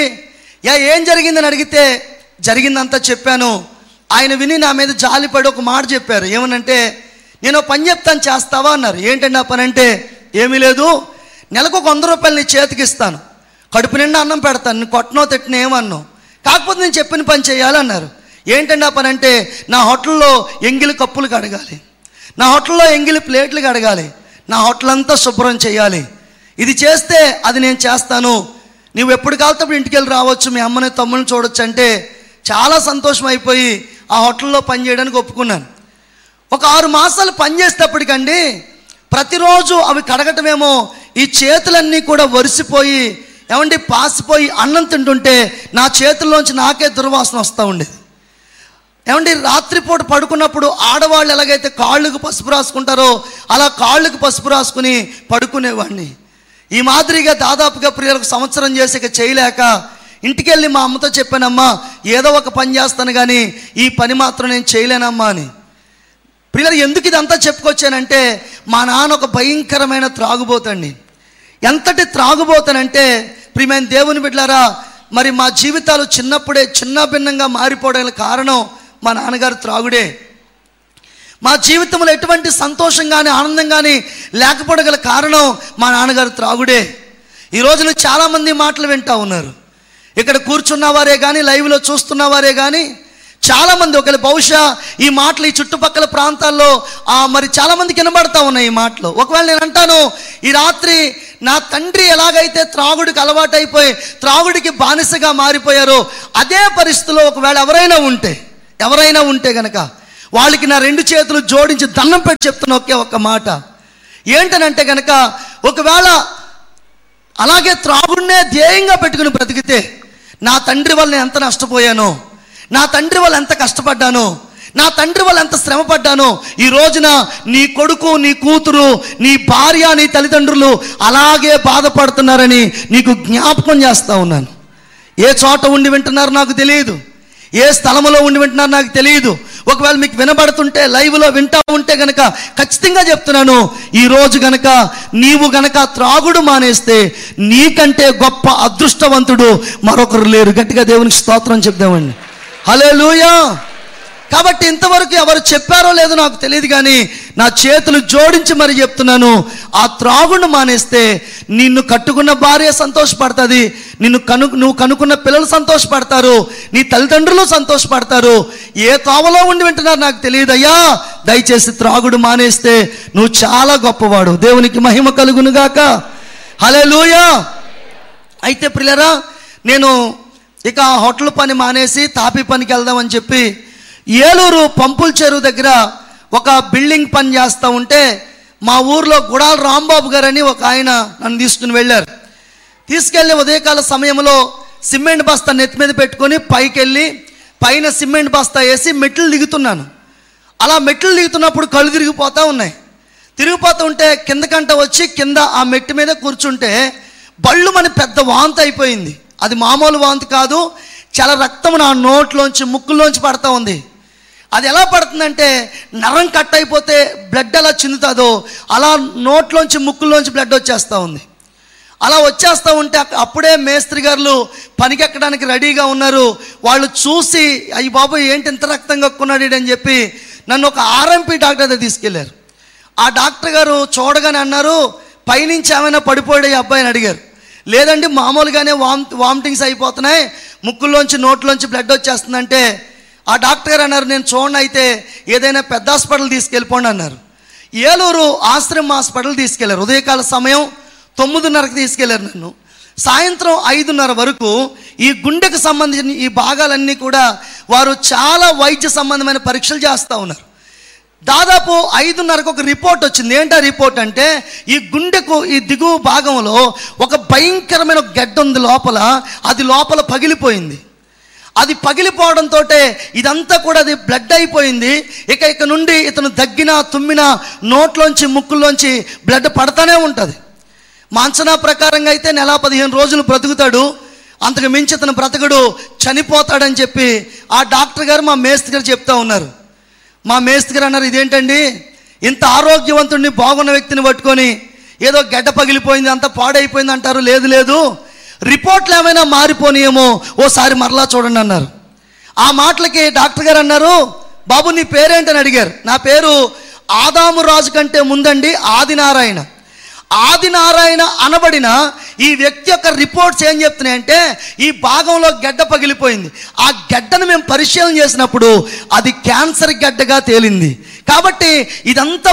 [SPEAKER 1] ఏం జరిగిందని అడిగితే జరిగిందంతా చెప్పాను. ఆయన విని నా మీద జాలిపడి ఒక మాట చెప్పారు. ఏమనంటే, నేను పని చెప్తాను చేస్తావా అన్నారు. ఏంటండి ఆ పని అంటే, ఏమీ లేదు, నెలకు 100 రూపాయలు నీ చేతికి ఇస్తాను, కడుపు నిండా అన్నం పెడతాను, నేను కొట్టనో తిట్టిన ఏమన్నాను, కాకపోతే నేను చెప్పిన పని చేయాలన్నారు. ఏంటండి ఆ పని అంటే, నా హోటల్లో ఎంగిలి కప్పులు కడగాలి, నా హోటల్లో ఎంగిలి ప్లేట్లు కడగాలి, నా హోటల్ అంతా శుభ్రం చేయాలి, ఇది చేస్తే అది నేను చేస్తాను, నువ్వు ఎప్పుడు కాలుతప్పుడు ఇంటికి వెళ్ళి రావచ్చు, మీ అమ్మని తమ్ముని చూడొచ్చు అంటే చాలా సంతోషం అయిపోయి ఆ హోటల్లో పని చేయడానికి ఒప్పుకున్నాను. ఒక 6 మాసాలు పనిచేసేటప్పటికండి ప్రతిరోజు అవి కడగటమేమో ఈ చేతులన్నీ కూడా వరిసిపోయి ఏమండి పాసిపోయి అన్నం తింటుంటే నా చేతుల్లోంచి నాకే దుర్వాసన వస్తూ ఉండేది. ఏమండి రాత్రిపూట పడుకున్నప్పుడు ఆడవాళ్ళు ఎలాగైతే కాళ్ళకు పసుపు రాసుకుంటారో అలా కాళ్ళకు పసుపు రాసుకుని పడుకునేవాడిని. ఈ మాదిరిగా దాదాపుగా ప్రియులకు సంవత్సరం చేసి ఇక చేయలేక ఇంటికి వెళ్ళి మా అమ్మతో చెప్పానమ్మా, ఏదో ఒక పని చేస్తాను కానీ ఈ పని మాత్రం నేను చేయలేనమ్మా అని. ప్రియులు ఎందుకు ఇదంతా చెప్పుకొచ్చానంటే, మా నాన్న ఒక భయంకరమైన త్రాగుబోతండి. ఎంతటి త్రాగుబోతానంటే ప్రియమైన దేవుని బిడ్డలారా, మరి మా జీవితాలు చిన్నప్పుడే చిన్న భిన్నంగా మారిపోవడానికి కారణం మా నాన్నగారు త్రాగుడే. మా జీవితంలో ఎటువంటి సంతోషం కానీ ఆనందం కానీ లేకపోవడం కారణం మా నాన్నగారు త్రాగుడే. ఈ రోజున చాలామంది మాటలు వింటూ ఉన్నారు. ఇక్కడ కూర్చున్న వారే కానీ లైవ్లో చూస్తున్న వారే కానీ చాలామంది ఒకవేళ బహుశా ఈ మాటలు ఈ చుట్టుపక్కల ప్రాంతాల్లో మరి చాలామందికి వినబడతా ఉన్నాయి ఈ మాటలు. ఒకవేళ నేను అంటాను, ఈ రాత్రి నా తండ్రి ఎలాగైతే త్రాగుడికి అలవాటైపోయి త్రాగుడికి బానిసగా మారిపోయారో అదే పరిస్థితిలో ఒకవేళ ఎవరైనా ఉంటే గనక వాళ్ళకి నా 2 చేతులు జోడించి దండం పెట్టి చెప్తున్న ఒకే ఒక్క మాట ఏంటనంటే గనక, ఒకవేళ అలాగే త్రాగుడినే ధ్యేయంగా పెట్టుకుని బ్రతికితే నా తండ్రి వల్ల నేను ఎంత నష్టపోయానో, నా తండ్రి వల్ల ఎంత కష్టపడ్డానో నా తండ్రి వాళ్ళు ఎంత శ్రమ పడ్డానో ఈ రోజున నీ కొడుకు, నీ కూతురు, నీ భార్య, నీ తల్లిదండ్రులు అలాగే బాధపడుతున్నారని నీకు జ్ఞాపకం చేస్తూ ఉన్నాను. ఏ చోట ఉండి వింటున్నారో నాకు తెలియదు, ఏ స్థలంలో ఉండి వింటున్నారో నాకు తెలియదు. ఒకవేళ మీకు వినబడుతుంటే, లైవ్లో వింటా ఉంటే గనక ఖచ్చితంగా చెప్తున్నాను, ఈరోజు గనక నీవు గనక త్రాగుడు మానేస్తే నీకంటే గొప్ప అదృష్టవంతుడు మరొకరు లేరు. గట్టిగా దేవునికి స్తోత్రం చెప్దామండి. హల్లెలూయా. కాబట్టి ఇంతవరకు ఎవరు చెప్పారో లేదో నాకు తెలియదు, కానీ నా చేతులు జోడించి మరి చెప్తున్నాను, ఆ త్రాగుడు మానేస్తే నిన్ను కట్టుకున్న భార్య సంతోషపడుతుంది, నువ్వు కనుక్కున్న పిల్లలు సంతోషపడతారు, నీ తల్లిదండ్రులు సంతోషపడతారు. ఏ తోవలో ఉండి వింటున్నారు నాకు తెలియదు. అయ్యా దయచేసి త్రాగుడు మానేస్తే నువ్వు చాలా గొప్పవాడు. దేవునికి మహిమ కలుగునుగాక. హల్లెలూయా. అయితే ప్రియులారా, నేను ఇక హోటల్ పని మానేసి తాపీ పనికి వెళ్దామని చెప్పి ఏలూరు పంపుల చెరువు దగ్గర ఒక బిల్డింగ్ పని చేస్తూ ఉంటే మా ఊర్లో గుడాల రాంబాబు గారని ఒక ఆయన నన్ను తీసుకుని వెళ్ళారు. తీసుకెళ్ళి ఉదయకాల సమయంలో సిమెంట్ బస్తా నెత్తి మీద పెట్టుకొని పైకి వెళ్ళి పైన సిమెంట్ బస్తా వేసి మెట్లు దిగుతున్నాను. అలా మెట్లు దిగుతున్నప్పుడు కళ్ళు తిరిగిపోతూ ఉన్నాయి. తిరిగిపోతూ ఉంటే కిందకంట వచ్చి కింద ఆ మెట్టు మీద కూర్చుంటే బళ్ళు మన పెద్ద వాంతి అయిపోయింది. అది మామూలు వాంతి కాదు, చాలా రక్తం నా నోట్లోంచి ముక్కుల్లోంచి పడుతూ ఉంది. అది ఎలా పడుతుందంటే నరం కట్ అయిపోతే బ్లడ్ ఎలా చిందుతుందో అలా నోట్లోంచి ముక్కుల్లోంచి బ్లడ్ వచ్చేస్తూ ఉంది. అలా వచ్చేస్తూ ఉంటే అప్పుడే మేస్త్రి గారు పనికి ఎక్కడానికి రెడీగా ఉన్నారు. వాళ్ళు చూసి అయ్యి బాబు ఏంటి ఇంత రక్తం కక్కున్నాడు అని చెప్పి నన్ను ఒక ఆర్ఎంపీ డాక్టర్ దగ్గర తీసుకెళ్లారు. ఆ డాక్టర్ గారు చూడగానే అన్నారు, పైనుంచి ఏమైనా పడిపోయాడు ఈ అబ్బాయిని అడిగారు. లేదండి మామూలుగానే వామిటింగ్స్ అయిపోతున్నాయి, ముక్కుల్లోంచి నోట్లోంచి బ్లడ్ వచ్చేస్తుందంటే ఆ డాక్టర్ గారు అన్నారు, నేను చూడండి అయితే ఏదైనా పెద్ద హాస్పిటల్ తీసుకెళ్ళిపోండి అన్నారు. ఏలూరు ఆశ్రమ హాస్పిటల్ తీసుకెళ్లారు. ఉదయకాల సమయం 9:30కి తీసుకెళ్లారు నన్ను. సాయంత్రం 5:30 వరకు ఈ గుండెకు సంబంధించిన ఈ భాగాలన్నీ కూడా వారు చాలా వైద్య సంబంధమైన పరీక్షలు చేస్తూ ఉన్నారు. దాదాపు 5:30కు ఒక రిపోర్ట్ వచ్చింది. ఏంటా రిపోర్ట్ అంటే ఈ గుండెకు ఈ దిగువ భాగంలో ఒక భయంకరమైన గడ్డ ఉంది లోపల, అది లోపల పగిలిపోయింది. అది పగిలిపోవడంతో ఇదంతా కూడా అది బ్లడ్ అయిపోయింది. ఇక నుండి ఇతను దగ్గినా తుమ్మినా నోట్లోంచి ముక్కుల్లోంచి బ్లడ్ పడతానే ఉంటుంది. మా అంచనా ప్రకారంగా అయితే 15 రోజులు బ్రతుకుతాడు, అంతకు మించి ఇతను బ్రతకడు, చనిపోతాడని చెప్పి ఆ డాక్టర్ గారు మా మేస్త్రి గారు చెప్తా ఉన్నారు. మా మేస్త్రి గారు అన్నారు, ఇదేంటండి ఇంత ఆరోగ్యవంతుడిని బాగున్న వ్యక్తిని పట్టుకొని ఏదో గడ్డ పగిలిపోయింది అంత పాడైపోయింది అంటారు. లేదు లేదు, రిపోర్ట్లు ఏమైనా మారిపోనియేమో, ఓసారి మరలా చూడండి అన్నారు. ఆ మాటలకి డాక్టర్ గారు అన్నారు, బాబు నీ పేరేంటని అడిగారు. నా పేరు ఆదాము రాజు కంటే ముందండి ఆదినారాయణ. ఆదినారాయణ అనబడిన ఈ వ్యక్తి యొక్క రిపోర్ట్స్ ఏం చెప్తున్నాయంటే ఈ భాగంలో గడ్డ పగిలిపోయింది. ఆ గడ్డను మేము పరిశీలన చేసినప్పుడు అది క్యాన్సర్ గడ్డగా తేలింది. కాబట్టి ఇదంతా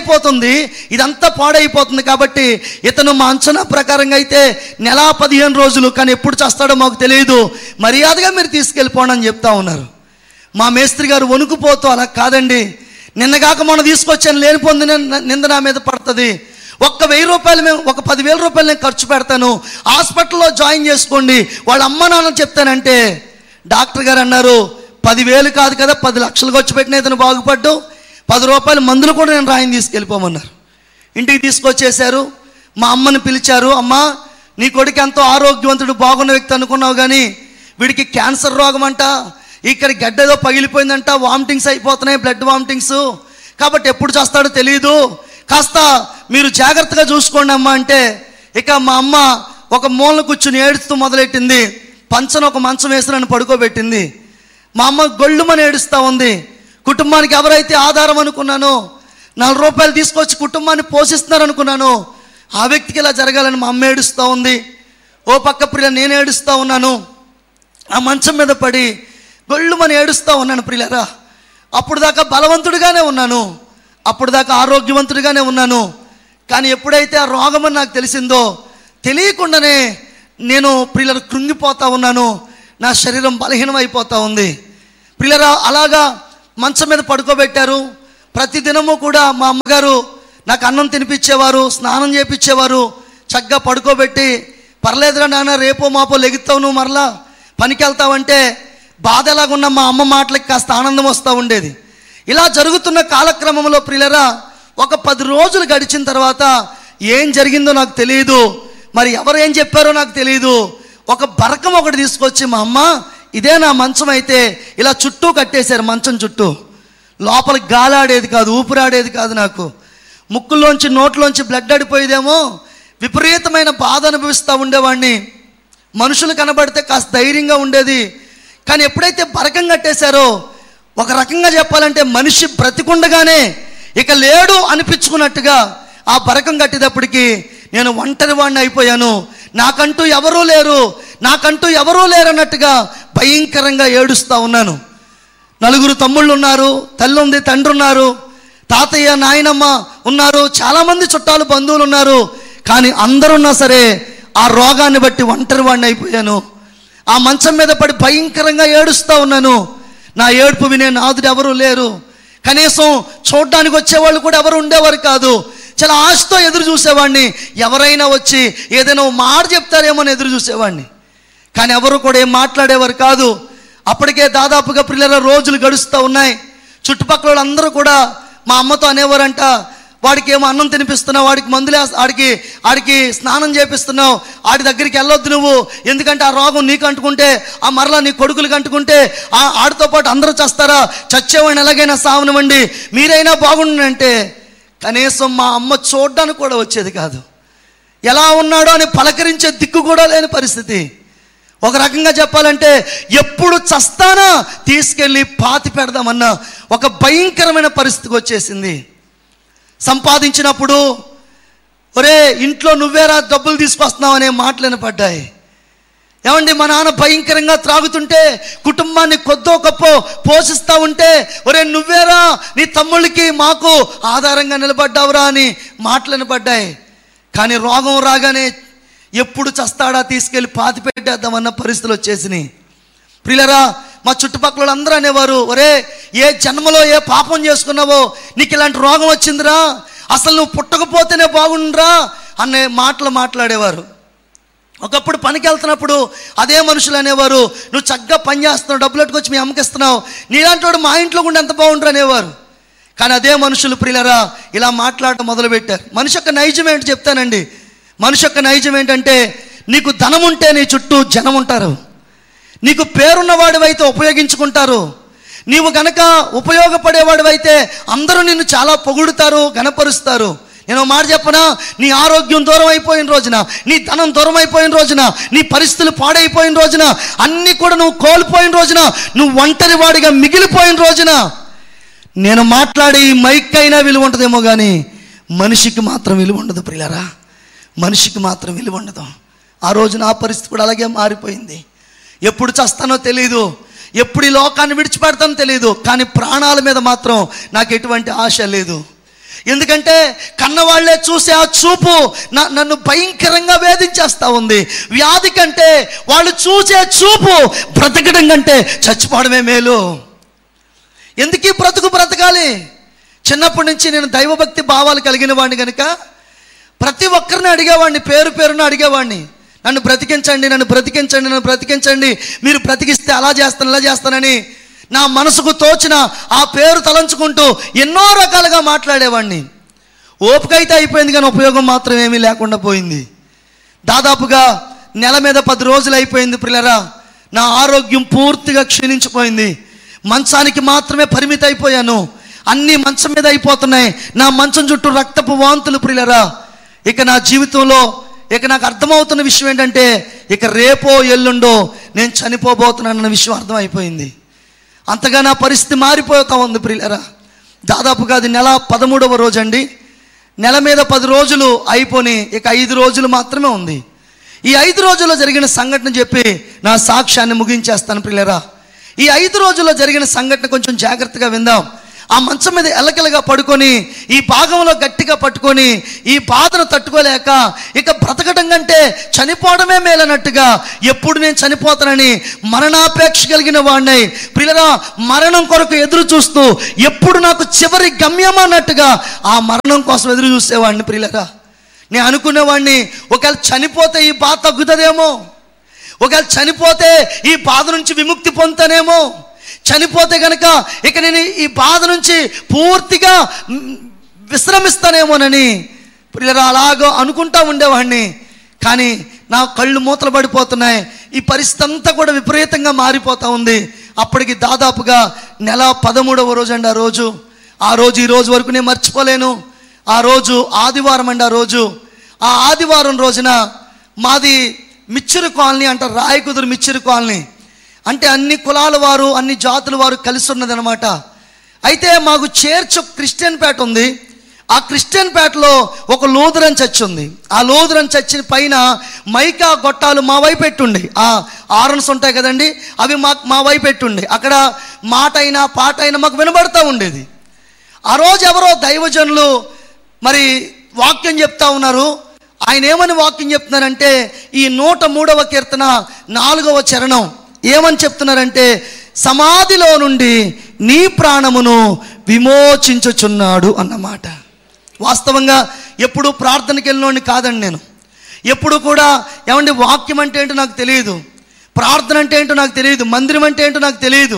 [SPEAKER 1] పాడైపోతుంది. కాబట్టి ఇతను మా అంచనా ప్రకారంగా అయితే 15 రోజులు, కానీ ఎప్పుడు చేస్తాడో మాకు తెలియదు, మర్యాదగా మీరు తీసుకెళ్ళిపోండి అని చెప్తా ఉన్నారు. మా మేస్త్రి గారు వణుకుపోతూ, అలా కాదండి, నిన్నగాక మొన్న తీసుకొచ్చాను, లేనిపోంది నింద నా మీద పడుతుంది, ఒక్క 1000 రూపాయలు ఒక 10,000 రూపాయలు నేను ఖర్చు పెడతాను, హాస్పిటల్లో జాయిన్ చేసుకోండి, వాళ్ళ అమ్మ నాన్న చెప్తానంటే డాక్టర్ గారు అన్నారు, 10,000 కాదు కదా 10 లక్షలు ఖర్చు పెట్టిన ఇతను బాగుపడ్డు, 10 రూపాయల మందులు కూడా నేను రాయిని తీసుకెళ్ళిపోమన్నారు. ఇంటికి తీసుకొచ్చేశారు. మా అమ్మని పిలిచారు, అమ్మ నీ కొడుకు ఎంతో ఆరోగ్యవంతుడు బాగున్న వ్యక్తి అనుకున్నావు, కానీ వీడికి క్యాన్సర్ రోగం అంట, ఇక్కడ గడ్డ ఏదో పగిలిపోయిందంట, వామిటింగ్స్ అయిపోతున్నాయి, బ్లడ్ వామిటింగ్స్, కాబట్టి ఎప్పుడు చేస్తాడో తెలియదు, కాస్త మీరు జాగ్రత్తగా చూసుకోండి అమ్మ అంటే ఇక మా అమ్మ ఒక మూల కూర్చుని ఏడుస్తూ మొదలెట్టింది. పంచను ఒక మంచం వేసి నన్ను పడుకోబెట్టింది. మా అమ్మ గొళ్ళుమని ఏడుస్తూ ఉంది. కుటుంబానికి ఎవరైతే ఆధారం అనుకున్నానో, 4 రూపాయలు తీసుకొచ్చి కుటుంబాన్ని పోషిస్తున్నారు అనుకున్నాను, ఆ వ్యక్తికి ఇలా జరగాలని మా అమ్మ ఏడుస్తూ ఉంది. ఓ పక్క ప్రియ నేను ఏడుస్తూ ఉన్నాను. ఆ మంచం మీద పడి గొళ్ళుమని ఏడుస్తూ ఉన్నాను. ప్రియులారా, అప్పుడు దాకా బలవంతుడిగానే ఉన్నాను, అప్పుడు దాకా ఆరోగ్యవంతుడిగానే ఉన్నాను, కానీ ఎప్పుడైతే ఆ రోగం అని నాకు తెలిసిందో తెలియకుండానే నేను ప్రియులరు కృంగిపోతూ ఉన్నాను, నా శరీరం బలహీనం అయిపోతూ ఉంది. ప్రియులరా, అలాగా మంచం మీద పడుకోబెట్టారు. ప్రతిదినము కూడా మా అమ్మగారు నాకు అన్నం తినిపించేవారు, స్నానం చేయించేవారు, చక్కగా పడుకోబెట్టి పర్లేదురా నాన్న రేపో మాపో లెగుతావు, నువ్వు మరలా పనికి వెళ్తావంటే బాధ ఎలాగున్నా మా అమ్మ మాటలకి కాస్త ఆనందం వస్తూ ఉండేది. ఇలా జరుగుతున్న కాలక్రమంలో ప్రియులరా, ఒక 10 రోజులు గడిచిన తర్వాత ఏం జరిగిందో నాకు తెలియదు, మరి ఎవరు ఏం చెప్పారో నాకు తెలియదు. ఒక బరకం ఒకటి తీసుకొచ్చి, మా అమ్మ ఇదే నా మంచం అయితే ఇలా చుట్టూ కట్టేశారు. మంచం చుట్టూ లోపలికి గాలాడేది కాదు, ఊపిరాడేది కాదు. నాకు ముక్కుల్లోంచి నోట్లోంచి బ్లడ్ అడిపోయేదేమో, విపరీతమైన బాధ అనుభవిస్తూ ఉండేవాడిని. మనుషులు కనబడితే కాస్త ధైర్యంగా ఉండేది. కానీ ఎప్పుడైతే బరకం కట్టేశారో, ఒక రకంగా చెప్పాలంటే మనిషి బ్రతికుండగానే ఇక లేడు అనిపించుకున్నట్టుగా ఆ బరకం కట్టేటప్పటికి నేను ఒంటరి వాడిని అయిపోయాను. నాకంటూ ఎవరూ లేరు అన్నట్టుగా భయంకరంగా ఏడుస్తూ ఉన్నాను. 4 తమ్ముళ్ళు ఉన్నారు, తల్లి ఉంది, తండ్రి ఉన్నారు, తాతయ్య నాయనమ్మ ఉన్నారు, చాలామంది చుట్టాలు బంధువులు ఉన్నారు. కానీ అందరున్నా సరే ఆ రోగాన్ని బట్టి ఒంటరి వాడిని అయిపోయాను. ఆ మంచం మీద పడి భయంకరంగా ఏడుస్తూ ఉన్నాను. నా ఏడుపు వినే నాదుడు ఎవరూ లేరు. కనీసం చూడ్డానికి వచ్చేవాళ్ళు కూడా ఎవరు ఉండేవారు కాదు. చాలా ఆశతో ఎదురు చూసేవాడిని, ఎవరైనా వచ్చి ఏదైనా మాట చెప్తారేమో అని ఎదురు చూసేవాడిని. కానీ ఎవరు కూడా ఏం మాట్లాడేవారు కాదు. అప్పటికే దాదాపుగా పిల్లల రోజులు గడుస్తూ ఉన్నాయి. చుట్టుపక్కల వాళ్ళందరూ కూడా మా అమ్మతో అనేవారంట, వాడికి ఏమో అన్నం తినిపిస్తున్నావు, వాడికి మందులే, ఆడికి స్నానం చేపిస్తున్నావు, ఆడి దగ్గరికి వెళ్ళొద్దు నువ్వు, ఎందుకంటే ఆ రోగం నీకు అంటుకుంటే, ఆ మరలా నీ కొడుకులకు అంటుకుంటే ఆడితో పాటు అందరూ చేస్తారా, చచ్చేవాడిని ఎలాగైనా సావనివ్వండి, మీరైనా బాగుండంటే. కనీసం మా అమ్మ చూడ్డానికి కూడా వచ్చేది కాదు. ఎలా ఉన్నాడో అని పలకరించే దిక్కు కూడా లేని పరిస్థితి. ఒక రకంగా చెప్పాలంటే ఎప్పుడు చస్తానా తీసుకెళ్ళి పాతి పెడదామన్న ఒక భయంకరమైన పరిస్థితికి వచ్చేసింది. సంపాదించినప్పుడు ఒరే ఇంట్లో నువ్వేరా డబ్బులు తీసుకొస్తున్నావు అనే మాటలు వినపడ్డాయి. ఏమండి, మా నాన్న భయంకరంగా త్రాగుతుంటే కుటుంబాన్ని కొద్దో గొప్ప పోషిస్తూ ఉంటే, ఒరే నువ్వేరా నీ తమ్ముళ్ళకి మాకు ఆధారంగా నిలబడ్డావురా అని మాటలు వినపడ్డాయి. కానీ రోగం రాగానే ఎప్పుడు చస్తాడా తీసుకెళ్ళి పాతి పెట్టేద్దామన్న పరిస్థితులు వచ్చేసినాయి. ప్రియులరా, మా చుట్టుపక్కల అందరూ అనేవారు, ఒరే ఏ జన్మలో ఏ పాపం చేసుకున్నావో నీకు ఇలాంటి రోగం వచ్చిందిరా, అసలు నువ్వు పుట్టకపోతేనే బాగుండ్రా అనే మాటలు మాట్లాడేవారు. ఒకప్పుడు పనికి వెళ్తున్నప్పుడు అదే మనుషులు అనేవారు, నువ్వు చక్కగా పని చేస్తున్నావు, డబ్బులు ఎట్టుకొచ్చి మీ అమ్మకి ఇస్తున్నావు, నీలాంటి వాడు మా ఇంట్లో కూడా ఎంత బాగుండ్రు అనేవారు. కానీ అదే మనుషులు ప్రియులరా ఇలా మాట్లాడటం మొదలుపెట్టారు. మనిషి యొక్క నైజం ఏంటి చెప్తానండి. మనిషి యొక్క నైజం ఏంటంటే, నీకు ధనం ఉంటే నీ చుట్టూ జనం ఉంటారు, నీకు పేరున్నవాడివైతే ఉపయోగించుకుంటారు, నీవు గనక ఉపయోగపడేవాడివైతే అందరూ నిన్ను చాలా పొగుడుతారు, గణపరుస్తారు. నేను మాట చెప్పనా, నీ ఆరోగ్యం దూరం అయిపోయిన రోజున, నీ ధనం దూరం అయిపోయిన రోజున, నీ పరిస్థితులు పాడైపోయిన రోజున, అన్నీ కూడా నువ్వు కోల్పోయిన రోజున, నువ్వు ఒంటరి వాడిగా మిగిలిపోయిన రోజున, నేను మాట్లాడే ఈ మైక్ అయినా విలువ ఉంటుందేమో కానీ మనిషికి మాత్రం విలువ ఉండదు ప్రియులారా, మనిషికి మాత్రం విలువ ఉండదు. ఆ రోజు నా పరిస్థితి కూడా అలాగే మారిపోయింది. ఎప్పుడు చస్తానో తెలియదు, ఎప్పుడు ఈ లోకాన్ని విడిచిపెడతానో తెలియదు, కానీ ప్రాణాల మీద మాత్రం నాకు ఎటువంటి ఆశ లేదు. ఎందుకంటే కన్నవాళ్లే చూసే ఆ చూపు నన్ను భయంకరంగా వేధించేస్తూ ఉంది. వ్యాధి కంటే వాళ్ళు చూసే చూపు బ్రతకడం కంటే చచ్చిపోవడమే మేలు. ఎందుకీ బ్రతకాలి? చిన్నప్పటి నుంచి నేను దైవభక్తి భావాలు కలిగిన వాడిని కనుక ప్రతి ఒక్కరిని అడిగేవాడిని, పేరున అడిగేవాడిని, నన్ను బ్రతికించండి, మీరు బ్రతికిస్తే అలా చేస్తాను ఇలా చేస్తానని నా మనసుకు తోచిన ఆ పేరు తలంచుకుంటూ ఎన్నో రకాలుగా మాట్లాడేవాడిని. ఓపిక అయితే అయిపోయింది కానీ ఉపయోగం మాత్రం ఏమీ లేకుండా పోయింది. దాదాపుగా నెల మీద 10 రోజులు అయిపోయింది ప్రియులారా, నా ఆరోగ్యం పూర్తిగా క్షీణించిపోయింది. మంచానికి మాత్రమే పరిమితి అయిపోయాను, అన్నీ మంచం మీద అయిపోతున్నాయి. నా మంచం చుట్టూ రక్తపు వాంతులు ప్రియులారా. ఇక నా జీవితంలో ఇక నాకు అర్థమవుతున్న విషయం ఏంటంటే, ఇక రేపో ఎల్లుండో నేను చనిపోబోతున్నానన్న విషయం అర్థమైపోయింది. అంతగా నా పరిస్థితి మారిపోతా ఉంది ప్రియులారా. దాదాపుగా అది నెల 13వ రోజు అండి. నెల మీద 10 రోజులు అయిపోయి ఇక 5 రోజులు మాత్రమే ఉంది. ఈ 5 రోజుల్లో జరిగిన సంఘటన చెప్పి నా సాక్ష్యాన్ని ముగించేస్తాను ప్రియులారా. ఈ 5 రోజుల్లో జరిగిన సంఘటన కొంచెం జాగ్రత్తగా విందాం. ఆ మంచం మీద ఎల్లకెల్లగా పడుకొని ఈ భాగంలో గట్టిగా పట్టుకొని ఈ బాధను తట్టుకోలేక ఇక బ్రతకడం కంటే చనిపోవడమే మేలన్నట్టుగా, ఎప్పుడు నేను చనిపోతానని మరణాపేక్ష కలిగిన వాడినై ప్రియులారా, మరణం కొరకు ఎదురు చూస్తూ ఎప్పుడు నాకు చివరి గమ్యం అన్నట్టుగా ఆ మరణం కోసం ఎదురు చూసేవాడిని ప్రియులారా. నేను అనుకునేవాడిని, ఒకవేళ చనిపోతే ఈ బాధ తగ్గుతుందేమో, ఒకవేళ చనిపోతే ఈ బాధ నుంచి విముక్తి పొందుతానేమో, చనిపోతే కనుక ఇక నేను ఈ బాధ నుంచి పూర్తిగా విశ్రమిస్తానేమోనని ప్రియులారా అలాగో అనుకుంటా ఉండేవాడిని. కానీ నా కళ్ళు మూతలు పడిపోతున్నాయి. ఈ పరిస్థితి అంతా కూడా విపరీతంగా మారిపోతూ ఉంది. అప్పటికి దాదాపుగా నెల 13వ రోజు అండి. ఆ రోజు ఈ రోజు వరకు నేను మర్చిపోలేను. ఆ రోజు ఆదివారం అండి. ఆ ఆదివారం రోజున మాది మిచ్చరు కాలనీ అంటారు, రాయకుదురు మిచ్చరు కాలనీ అంటే అన్ని కులాల వారు, అన్ని జాతుల వారు కలిసి ఉన్నది అనమాట. అయితే మాకు చేర్చ్ క్రిస్టియన్ పేట ఉంది. ఆ క్రిస్టియన్ పేటలో ఒక లూథరన్ చర్చ్ ఉంది. ఆ లూథరన్ చర్చ్ పైన మైకా గొట్టాలు మా వైపు పెట్టుండే, ఆ ఆరన్స్ ఉంటాయి కదండి, అవి మా వైపు పెట్టుండే. అక్కడ మాట అయినా పాట అయినా మాకు వినబడతా ఉండేది. ఆ రోజు ఎవరో దైవజనులు మరి వాక్యం చెప్తా ఉన్నారు. ఆయన ఏమని వాక్యం చెప్తున్నారంటే, ఈ 103వ కీర్తన 4వ చరణం ఏమని చెప్తున్నారంటే, సమాధిలో నుండి నీ ప్రాణమును విమోచించుచున్నాడు అన్నమాట. వాస్తవంగా ఎప్పుడు ప్రార్థనకి వెళ్ళినోడిని కాదండి నేను. ఎప్పుడు కూడా ఏమంటే వాక్యం అంటే ఏంటో నాకు తెలియదు, ప్రార్థన అంటే ఏంటో నాకు తెలియదు, మందిరం అంటే ఏంటో నాకు తెలియదు.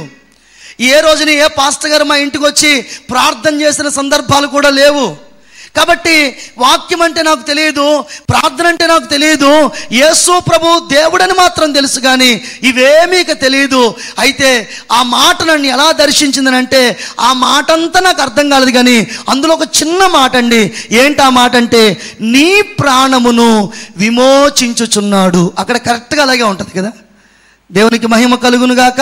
[SPEAKER 1] ఏ రోజున ఏ పాస్టర్ గారు మా ఇంటికి వచ్చి ప్రార్థన చేసిన సందర్భాలు కూడా లేవు. కాబట్టి వాక్యం అంటే నాకు తెలియదు, ప్రార్థన అంటే నాకు తెలియదు. యేసు ప్రభు దేవుడని మాత్రం తెలుసు, కానీ ఇవేమీ ఇక తెలియదు. అయితే ఆ మాట నన్ను ఎలా దర్శించిందనంటే, ఆ మాట అంతా నాకు అర్థం కాలేదు, కానీ అందులో ఒక చిన్న మాట అండి. ఏంటి ఆ మాట అంటే, నీ ప్రాణమును విమోచించుచున్నాడు. అక్కడ కరెక్ట్గా అలాగే ఉంటుంది కదా. దేవునికి మహిమ కలుగును గాక.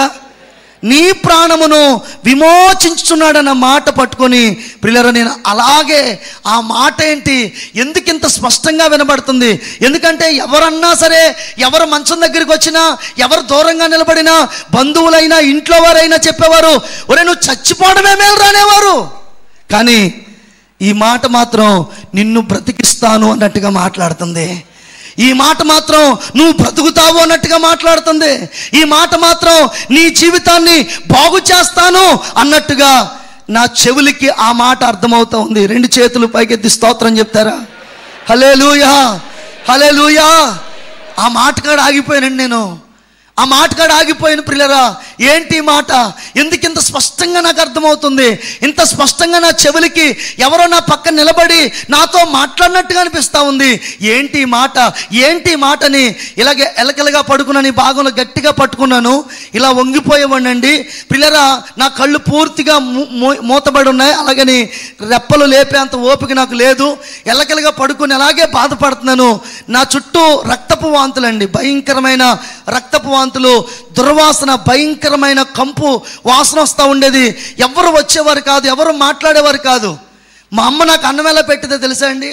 [SPEAKER 1] నీ ప్రాణమును విమోచించుచున్నాడన్న మాట పట్టుకొని ప్రియులారా, నేను అలాగే ఆ మాట ఏంటి ఎందుకు ఇంత స్పష్టంగా వినబడుతుంది? ఎందుకంటే ఎవరన్నా సరే, ఎవరు మంచం దగ్గరికి వచ్చినా, ఎవరు దూరంగా నిలబడినా, బంధువులైనా ఇంట్లో వారైనా చెప్పేవారు, ఒరే నువ్వు చచ్చిపోవడమే మేలు రానేవారు. కానీ ఈ మాట మాత్రం నిన్ను బ్రతికిస్తాను అన్నట్టుగా మాట్లాడుతుంది. ఈ మాట మాత్రం నువ్వు బ్రతుకుతావు అన్నట్టుగా మాట్లాడుతుంది. ఈ మాట మాత్రం నీ జీవితాన్ని బాగు చేస్తాను అన్నట్టుగా నా చెవులకి ఆ మాట అర్థమవుతా ఉంది. 2 చేతులు పైకెత్తి స్తోత్రం చెప్తారా? హల్లెలూయా, హల్లెలూయా. ఆ మాట కాడ ఆగిపోయానండి నేను. ఆ మాట కాడ ఆగిపోయిన ప్రియులారా, ఏంటి మాట ఎందుకు ఇంత స్పష్టంగా నాకు అర్థమవుతుంది? ఇంత స్పష్టంగా నా చెవులకి ఎవరో నా పక్కన నిలబడి నాతో మాట్లాడినట్టుగా అనిపిస్తూ ఉంది. ఏంటి మాట, ఏంటి మాటని ఇలాగే ఎలకలుగా పడుకున్నాను. ఈ భాగంలో గట్టిగా పట్టుకున్నాను, ఇలా వంగిపోయేవాడినండి ప్రియులారా. నా కళ్ళు పూర్తిగా మూతబడి ఉన్నాయి. అలాగని రెప్పలు లేపేంత ఓపిక నాకు లేదు. ఎలకలుగా పడుకుని అలాగే బాధపడుతున్నాను. నా చుట్టూ రక్తపు వాంతులండి, భయంకరమైన రక్తపు వాంతులు, దుర్వాసన, భయంకరమైన కంపు వాసన వస్తూ ఉండేది. ఎవరు వచ్చేవారు కాదు, ఎవరు మాట్లాడేవారు కాదు. మా అమ్మ నాకు అన్నం ఎలా పెట్టిందో తెలుసా అండి?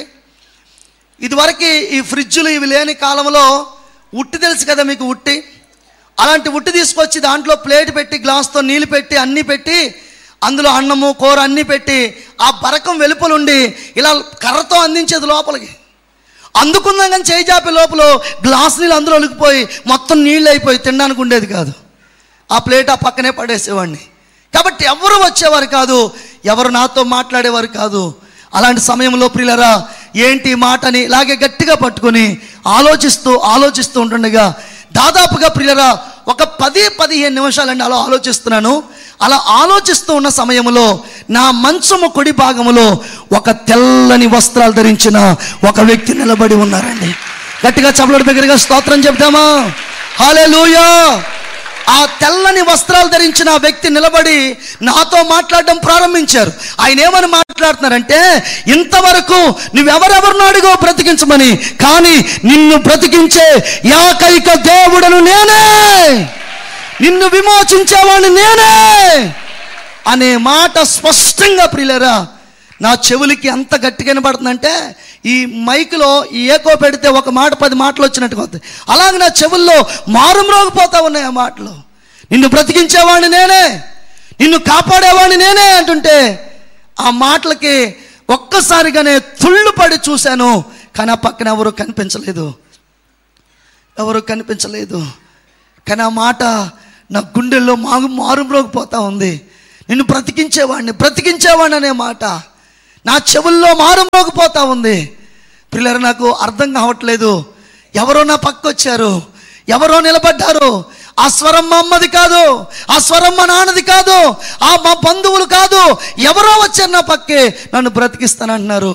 [SPEAKER 1] ఇదివరకు ఈ ఫ్రిడ్జ్లు ఇవి లేని కాలంలో ఉట్టి తెలుసు కదా మీకు, ఉట్టి. అలాంటి ఉట్టి తీసుకొచ్చి దాంట్లో ప్లేట్ పెట్టి, గ్లాస్తో నీళ్ళు పెట్టి, అన్నీ పెట్టి, అందులో అన్నము కూర అన్నీ పెట్టి, ఆ బరకం వెలుపలుండి ఇలా కర్రతో అందించేది లోపలికి. అందుకుందాం కానీ చేయి జాపే లోపల గ్లాస్ నీళ్ళు అందులో ఒలికిపోయి మొత్తం నీళ్ళు అయిపోయి తినడానికి ఉండేది కాదు. ఆ ప్లేట్ ఆ పక్కనే పడేసేవాడిని. కాబట్టి ఎవరు వచ్చేవారు కాదు, ఎవరు నాతో మాట్లాడేవారు కాదు. అలాంటి సమయంలో ప్రియులారా, ఏంటి మాటని ఇలాగే గట్టిగా పట్టుకొని ఆలోచిస్తూ ఉంటుండగా దాదాపుగా ప్రియులారా ఒక 10-15 నిమిషాలండి అలా ఆలోచిస్తున్నాను. అలా ఆలోచిస్తూ ఉన్న సమయంలో నా మంచము కుడి భాగములో ఒక తెల్లని వస్త్రాలు ధరించిన ఒక వ్యక్తి నిలబడి ఉన్నారండి. గట్టిగా చప్పట్లు దగ్గరగా స్తోత్రం చెప్తామా? హల్లెలూయా. ఆ తెల్లని వస్త్రాలు ధరించిన ఆ వ్యక్తి నిలబడి నాతో మాట్లాడడం ప్రారంభించారు. ఆయన ఏమని మాట్లాడుతున్నారంటే, ఇంతవరకు నువ్వెవరెవరిని అడిగో బ్రతికించమని, కానీ నిన్ను బ్రతికించే ఏకైక దేవుడను నేనే, నిన్ను విమోచించేవాడిని నేనే అనే మాట స్పష్టంగా ప్రియులారా నా చెవులకి అంత గట్టిగా వినబడుతుందంటే, ఈ మైకులో ఈ ఏకో పెడితే ఒక మాట 10 మాటలు వచ్చినట్టుగా అవుతాయి. అలాగే నా చెవుల్లో మారుమ్రోగిపోతా ఉన్నాయి ఆ మాటలు. నిన్ను బ్రతికించేవాడిని నేనే, నిన్ను కాపాడేవాడిని నేనే అంటుంటే ఆ మాటలకి ఒక్కసారిగానే తుళ్ళు పడి చూశాను. కానీ ఆ పక్కన ఎవరు కనిపించలేదు. కానీ ఆ మాట నా గుండెల్లో మారుమ్రోగిపోతా ఉంది. నిన్ను బ్రతికించేవాడిని అనే మాట నా చెవుల్లో మారుమోగిపోతా ఉంది. పిల్లలు నాకు అర్థం కావట్లేదు. ఎవరో నా పక్క వచ్చారు, ఎవరో నిలబడ్డారు. ఆ స్వరం మా అమ్మది కాదు, ఆ స్వరం మా నాన్నది కాదు, ఆ మా బంధువులు కాదు, ఎవరో వచ్చారు నా పక్కే నన్ను బ్రతికిస్తానంటున్నారు.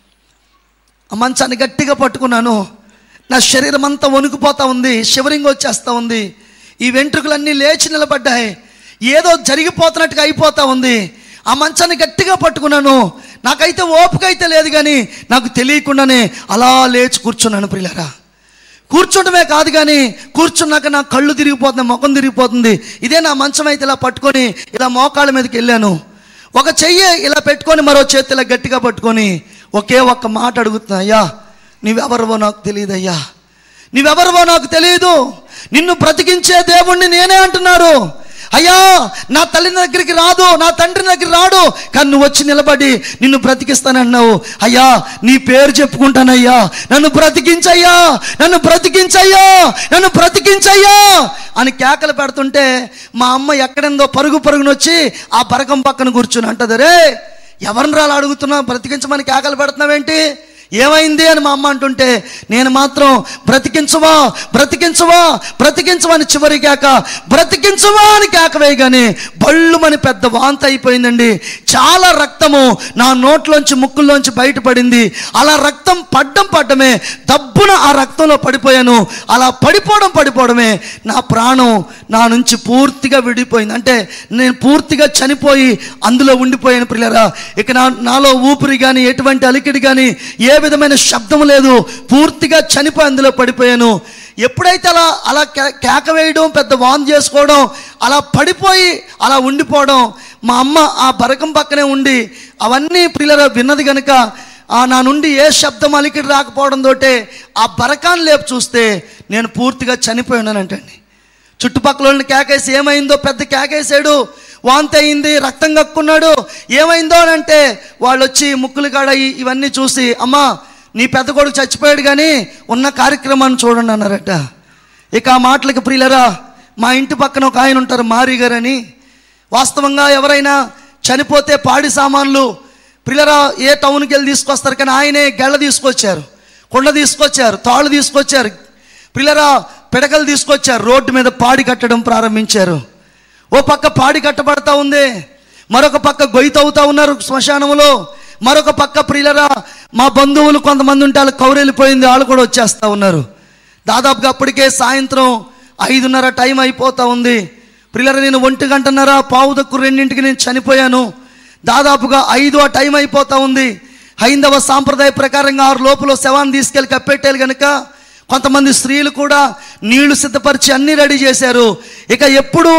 [SPEAKER 1] ఆ మంచాన్ని గట్టిగా పట్టుకున్నాను. నా శరీరం అంతా వణుకుపోతా ఉంది, షివరింగ్ వచ్చేస్తూ ఉంది. ఈ వెంట్రుకలన్నీ లేచి నిలబడ్డాయి. ఏదో జరిగిపోతున్నట్టుగా అయిపోతూ ఉంది. ఆ మంచాన్ని గట్టిగా పట్టుకున్నాను. నాకైతే ఓపిక అయితే లేదు, కానీ నాకు తెలియకుండానే అలా లేచి కూర్చున్నాను. ప్రియులారా, కూర్చోటమే కాదు కానీ కూర్చున్నాక నా కళ్ళు తిరిగిపోతుంది, ముఖం తిరిగిపోతుంది. ఇదే నా మంచం అయితే ఇలా పట్టుకొని ఇలా మోకాళ్ళ మీదకి వెళ్ళాను. ఒక చెయ్యి ఇలా పెట్టుకొని మరో చేతి ఇలా గట్టిగా పట్టుకొని ఒకే ఒక్క మాట అడుగుతున్నా, అయ్యా నీవెవరివో నాకు తెలియదయ్యా, నీవెవరివో నాకు తెలియదు, నిన్ను బ్రతికించే దేవుణ్ణి నేనే అంటున్నారు. అయ్యా నా తల్లి దగ్గరికి రాదు, నా తండ్రి దగ్గర రాడు, కానీ నువ్వు వచ్చి నిలబడి నిన్ను బ్రతికిస్తానన్నావు. అయ్యా నీ పేరు చెప్పుకుంటానయ్యా, నన్ను బ్రతికించయ్యా, నన్ను బ్రతికించయ్యా, నన్ను బ్రతికించయ్యా అని కేకలు పెడుతుంటే మా అమ్మ ఎక్కడెందో పరుగునొచ్చి ఆ బరకం పక్కన కూర్చుని అంటది, రే ఎవరిని రాళ్ళు అడుగుతున్నావు, బ్రతికించమని కేకలు పెడుతున్నావేంటి, ఏమైంది అని మా అమ్మ అంటుంటే నేను మాత్రం బ్రతికించవా బ్రతికించవా బ్రతికించవా అని చివరి కేక, బ్రతికించవా అని కేక వేయగానే బళ్ళుమని పెద్ద వాంతి అయిపోయిందండి. చాలా రక్తము నా నోట్లోంచి ముక్కుల్లోంచి బయటపడింది. అలా రక్తం పడ్డమే దబ్బున ఆ రక్తంలో పడిపోయాను. అలా పడిపోవడమే నా ప్రాణం నా నుంచి పూర్తిగా విడిపోయింది. అంటే నేను పూర్తిగా చనిపోయి అందులో ఉండిపోయాను. ప్రియులారా, ఇక నాలో ఊపిరి కానీ ఎటువంటి అలికిడి కానీ ఏ విధమైన శబ్దం లేదు, పూర్తిగా చనిపోయి అందులో పడిపోయాను. ఎప్పుడైతే అలా కేక వేయడం, పెద్ద వాన్ చేసుకోవడం, అలా పడిపోయి అలా ఉండిపోవడం, మా అమ్మ ఆ బరకం పక్కనే ఉండి అవన్నీ ప్రియులారా విన్నది కనుక నా నుండి ఏ శబ్దం అలికిడి రాకపోవడంతో ఆ బరకాన్ని లేపు చూస్తే నేను పూర్తిగా చనిపోయి ఉన్నానంటండి. చుట్టుపక్కల వాళ్ళని కేకేసి ఏమైందో పెద్ద కేకేసాడు, వాంతి అయింది, రక్తం కక్కున్నాడు, ఏమైందో అని అంటే వాళ్ళు వచ్చి ముక్కులు కాడ ఇవన్నీ చూసి, అమ్మా నీ పెద్ద కొడుకు చచ్చిపోయాడు కానీ ఉన్న కార్యక్రమాన్ని చూడండి అన్నారట. ఇక ఆ మాటలకి ప్రియులరా, మా ఇంటి పక్కన ఒక ఆయన ఉంటారు మారి గారు అని. వాస్తవంగా ఎవరైనా చనిపోతే పాడి సామాన్లు ప్రియులరా ఏ టౌన్కి వెళ్ళి తీసుకొస్తారు, కానీ ఆయనే గెళ్ళ తీసుకొచ్చారు, కుండ తీసుకొచ్చారు, తాళ్ళు తీసుకొచ్చారు, ప్రియులరా పిడకలు తీసుకొచ్చారు, రోడ్డు మీద పాడి కట్టడం ప్రారంభించారు. ఓ పక్క పాడి కట్టబడతా ఉంది, మరొక పక్క గొయ్యి తవ్వుతా ఉన్నారు శ్మశానంలో, మరొక పక్క ప్రియులరా మా బంధువులు కొంతమంది ఉంటే వాళ్ళు కౌరెళ్ళిపోయింది, వాళ్ళు కూడా వచ్చేస్తూ ఉన్నారు. దాదాపుగా అప్పటికే సాయంత్రం 5:30 టైం అయిపోతూ ఉంది. ప్రియులరా నేను 1:30 1:45 నేను చనిపోయాను. దాదాపుగా 5 ఆ టైం అయిపోతూ ఉంది. హైందవ సాంప్రదాయ ప్రకారంగా 6 లోపల శవాన్ని తీసుకెళ్ళి కప్పెట్టాలి కనుక కొంతమంది స్త్రీలు కూడా నీళ్లు సిద్ధపరిచి అన్నీ రెడీ చేశారు. ఇక ఎప్పుడు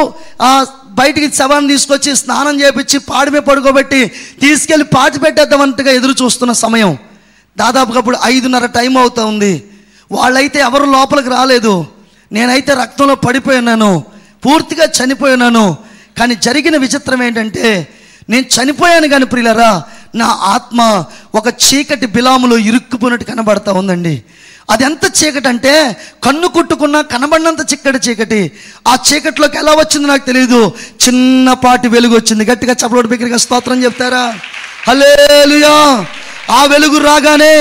[SPEAKER 1] బయటికి శవాన్ని తీసుకొచ్చి స్నానం చేపించి పాడిమే పడుకోబెట్టి తీసుకెళ్ళి పాతి పెట్టేద్దామంటగా ఎదురు చూస్తున్న సమయం. దాదాపుగా అప్పుడు 5:30 టైం అవుతా ఉంది. వాళ్ళైతే ఎవరు లోపలికి రాలేదు. నేనైతే రక్తంలో పడిపోయినాను, పూర్తిగా చనిపోయినాను. కానీ జరిగిన విచిత్రం ఏంటంటే నేను చనిపోయాను కానీ ప్రియులరా నా ఆత్మ ఒక చీకటి బిలాములో ఇరుక్కుపోయినట్టు కనబడతా ఉందండి. అది ఎంత చీకటి అంటే కన్ను కుట్టుకున్నా కనబడినంత చీకటి. ఆ చీకటిలోకి ఎలా వచ్చింది నాకు తెలియదు, చిన్నపాటి వెలుగు వచ్చింది. గట్టిగా చప్పటి బిగ్గరగా స్తోత్రం చెప్తారా? హల్లెలూయా. ఆ వెలుగు రాగానే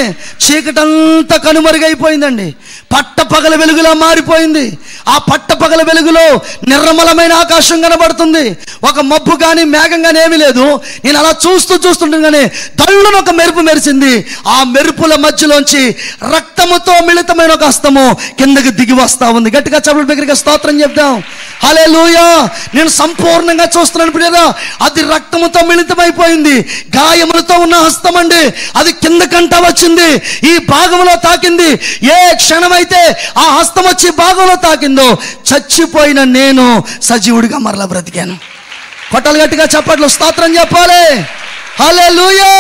[SPEAKER 1] చీకటంతా కనుమరుగైపోయిందండి, పట్టపగల వెలుగులా మారిపోయింది. ఆ పట్టపగల వెలుగులో నిర్మలమైన ఆకాశం కనబడుతుంది. ఒక మబ్బు కానీ మేఘం కానీ ఏమీ లేదు. నేను అలా చూస్తుండగానే తళ్ళున ఒక మెరుపు మెరిసింది. ఆ మెరుపుల మధ్యలోంచి రక్తముతో మిళితమైన ఒక హస్తము కిందకి దిగి వస్తా ఉంది. గట్టిగా చప్పటి బిగ్గరగా స్తోత్రం చెప్దాం. హల్లెలూయా. నేను సంపూర్ణంగా చూస్తున్నాను ప్రియరా, అది రక్తముతో మిళితమైపోయింది. గాయములతో ఉన్న హస్తం అండి, అది కిందకంటా వచ్చింది, ఈ భాగంలో తాకింది. ఏ క్షణమైతే ఆ హస్తం వచ్చి భాగంలో తాకిందో చచ్చిపోయిన నేను సజీవుడిగా మరలా బ్రతికాను. కొట్టలు గట్టిగా చప్పట్లు స్తోత్రం చెప్పాలి. హల్లెలూయా.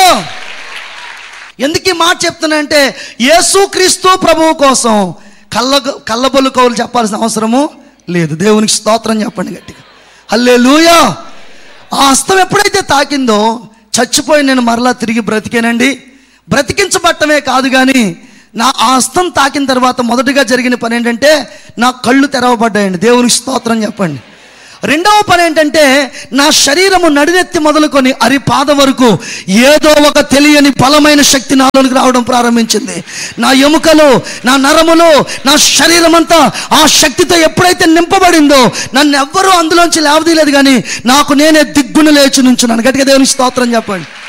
[SPEAKER 1] ఎందుకు ఈ మాట చెప్తున్నా అంటే యేసుక్రీస్తు ప్రభువు కోసం కళ్ళబొల్లు కౌలు చెప్పాల్సిన అవసరము లేదు. దేవునికి స్తోత్రం చెప్పండి గట్టిగా. హల్లెలూయా. ఆ హస్తం ఎప్పుడైతే తాకిందో చచ్చిపోయి నేను మరలా తిరిగి బ్రతికానండి. బ్రతికించబట్టమే కాదు కానీ నా ఆ హస్తం తాకిన తర్వాత మొదటిగా జరిగిన పని ఏంటంటే నా కళ్ళు తెరవబడ్డాయండి. దేవునికి స్తోత్రం చెప్పండి. రెండవ పని ఏంటంటే నా శరీరము నడినెత్తి మొదలుకొని అరిపాద వరకు ఏదో ఒక తెలియని బలమైన శక్తి నాలోనికి రావడం ప్రారంభించింది. నా ఎముకలు, నా నరములు, నా శరీరం అంతా ఆ శక్తితో ఎప్పుడైతే నింపబడిందో నన్ను ఎవ్వరూ అందులోంచి లేవదీయలేదు, కానీ నాకు నేనే దిగ్గున లేచి నుంచున్నాను. గట్టిగా దేవునికి స్తోత్రం చెప్పండి.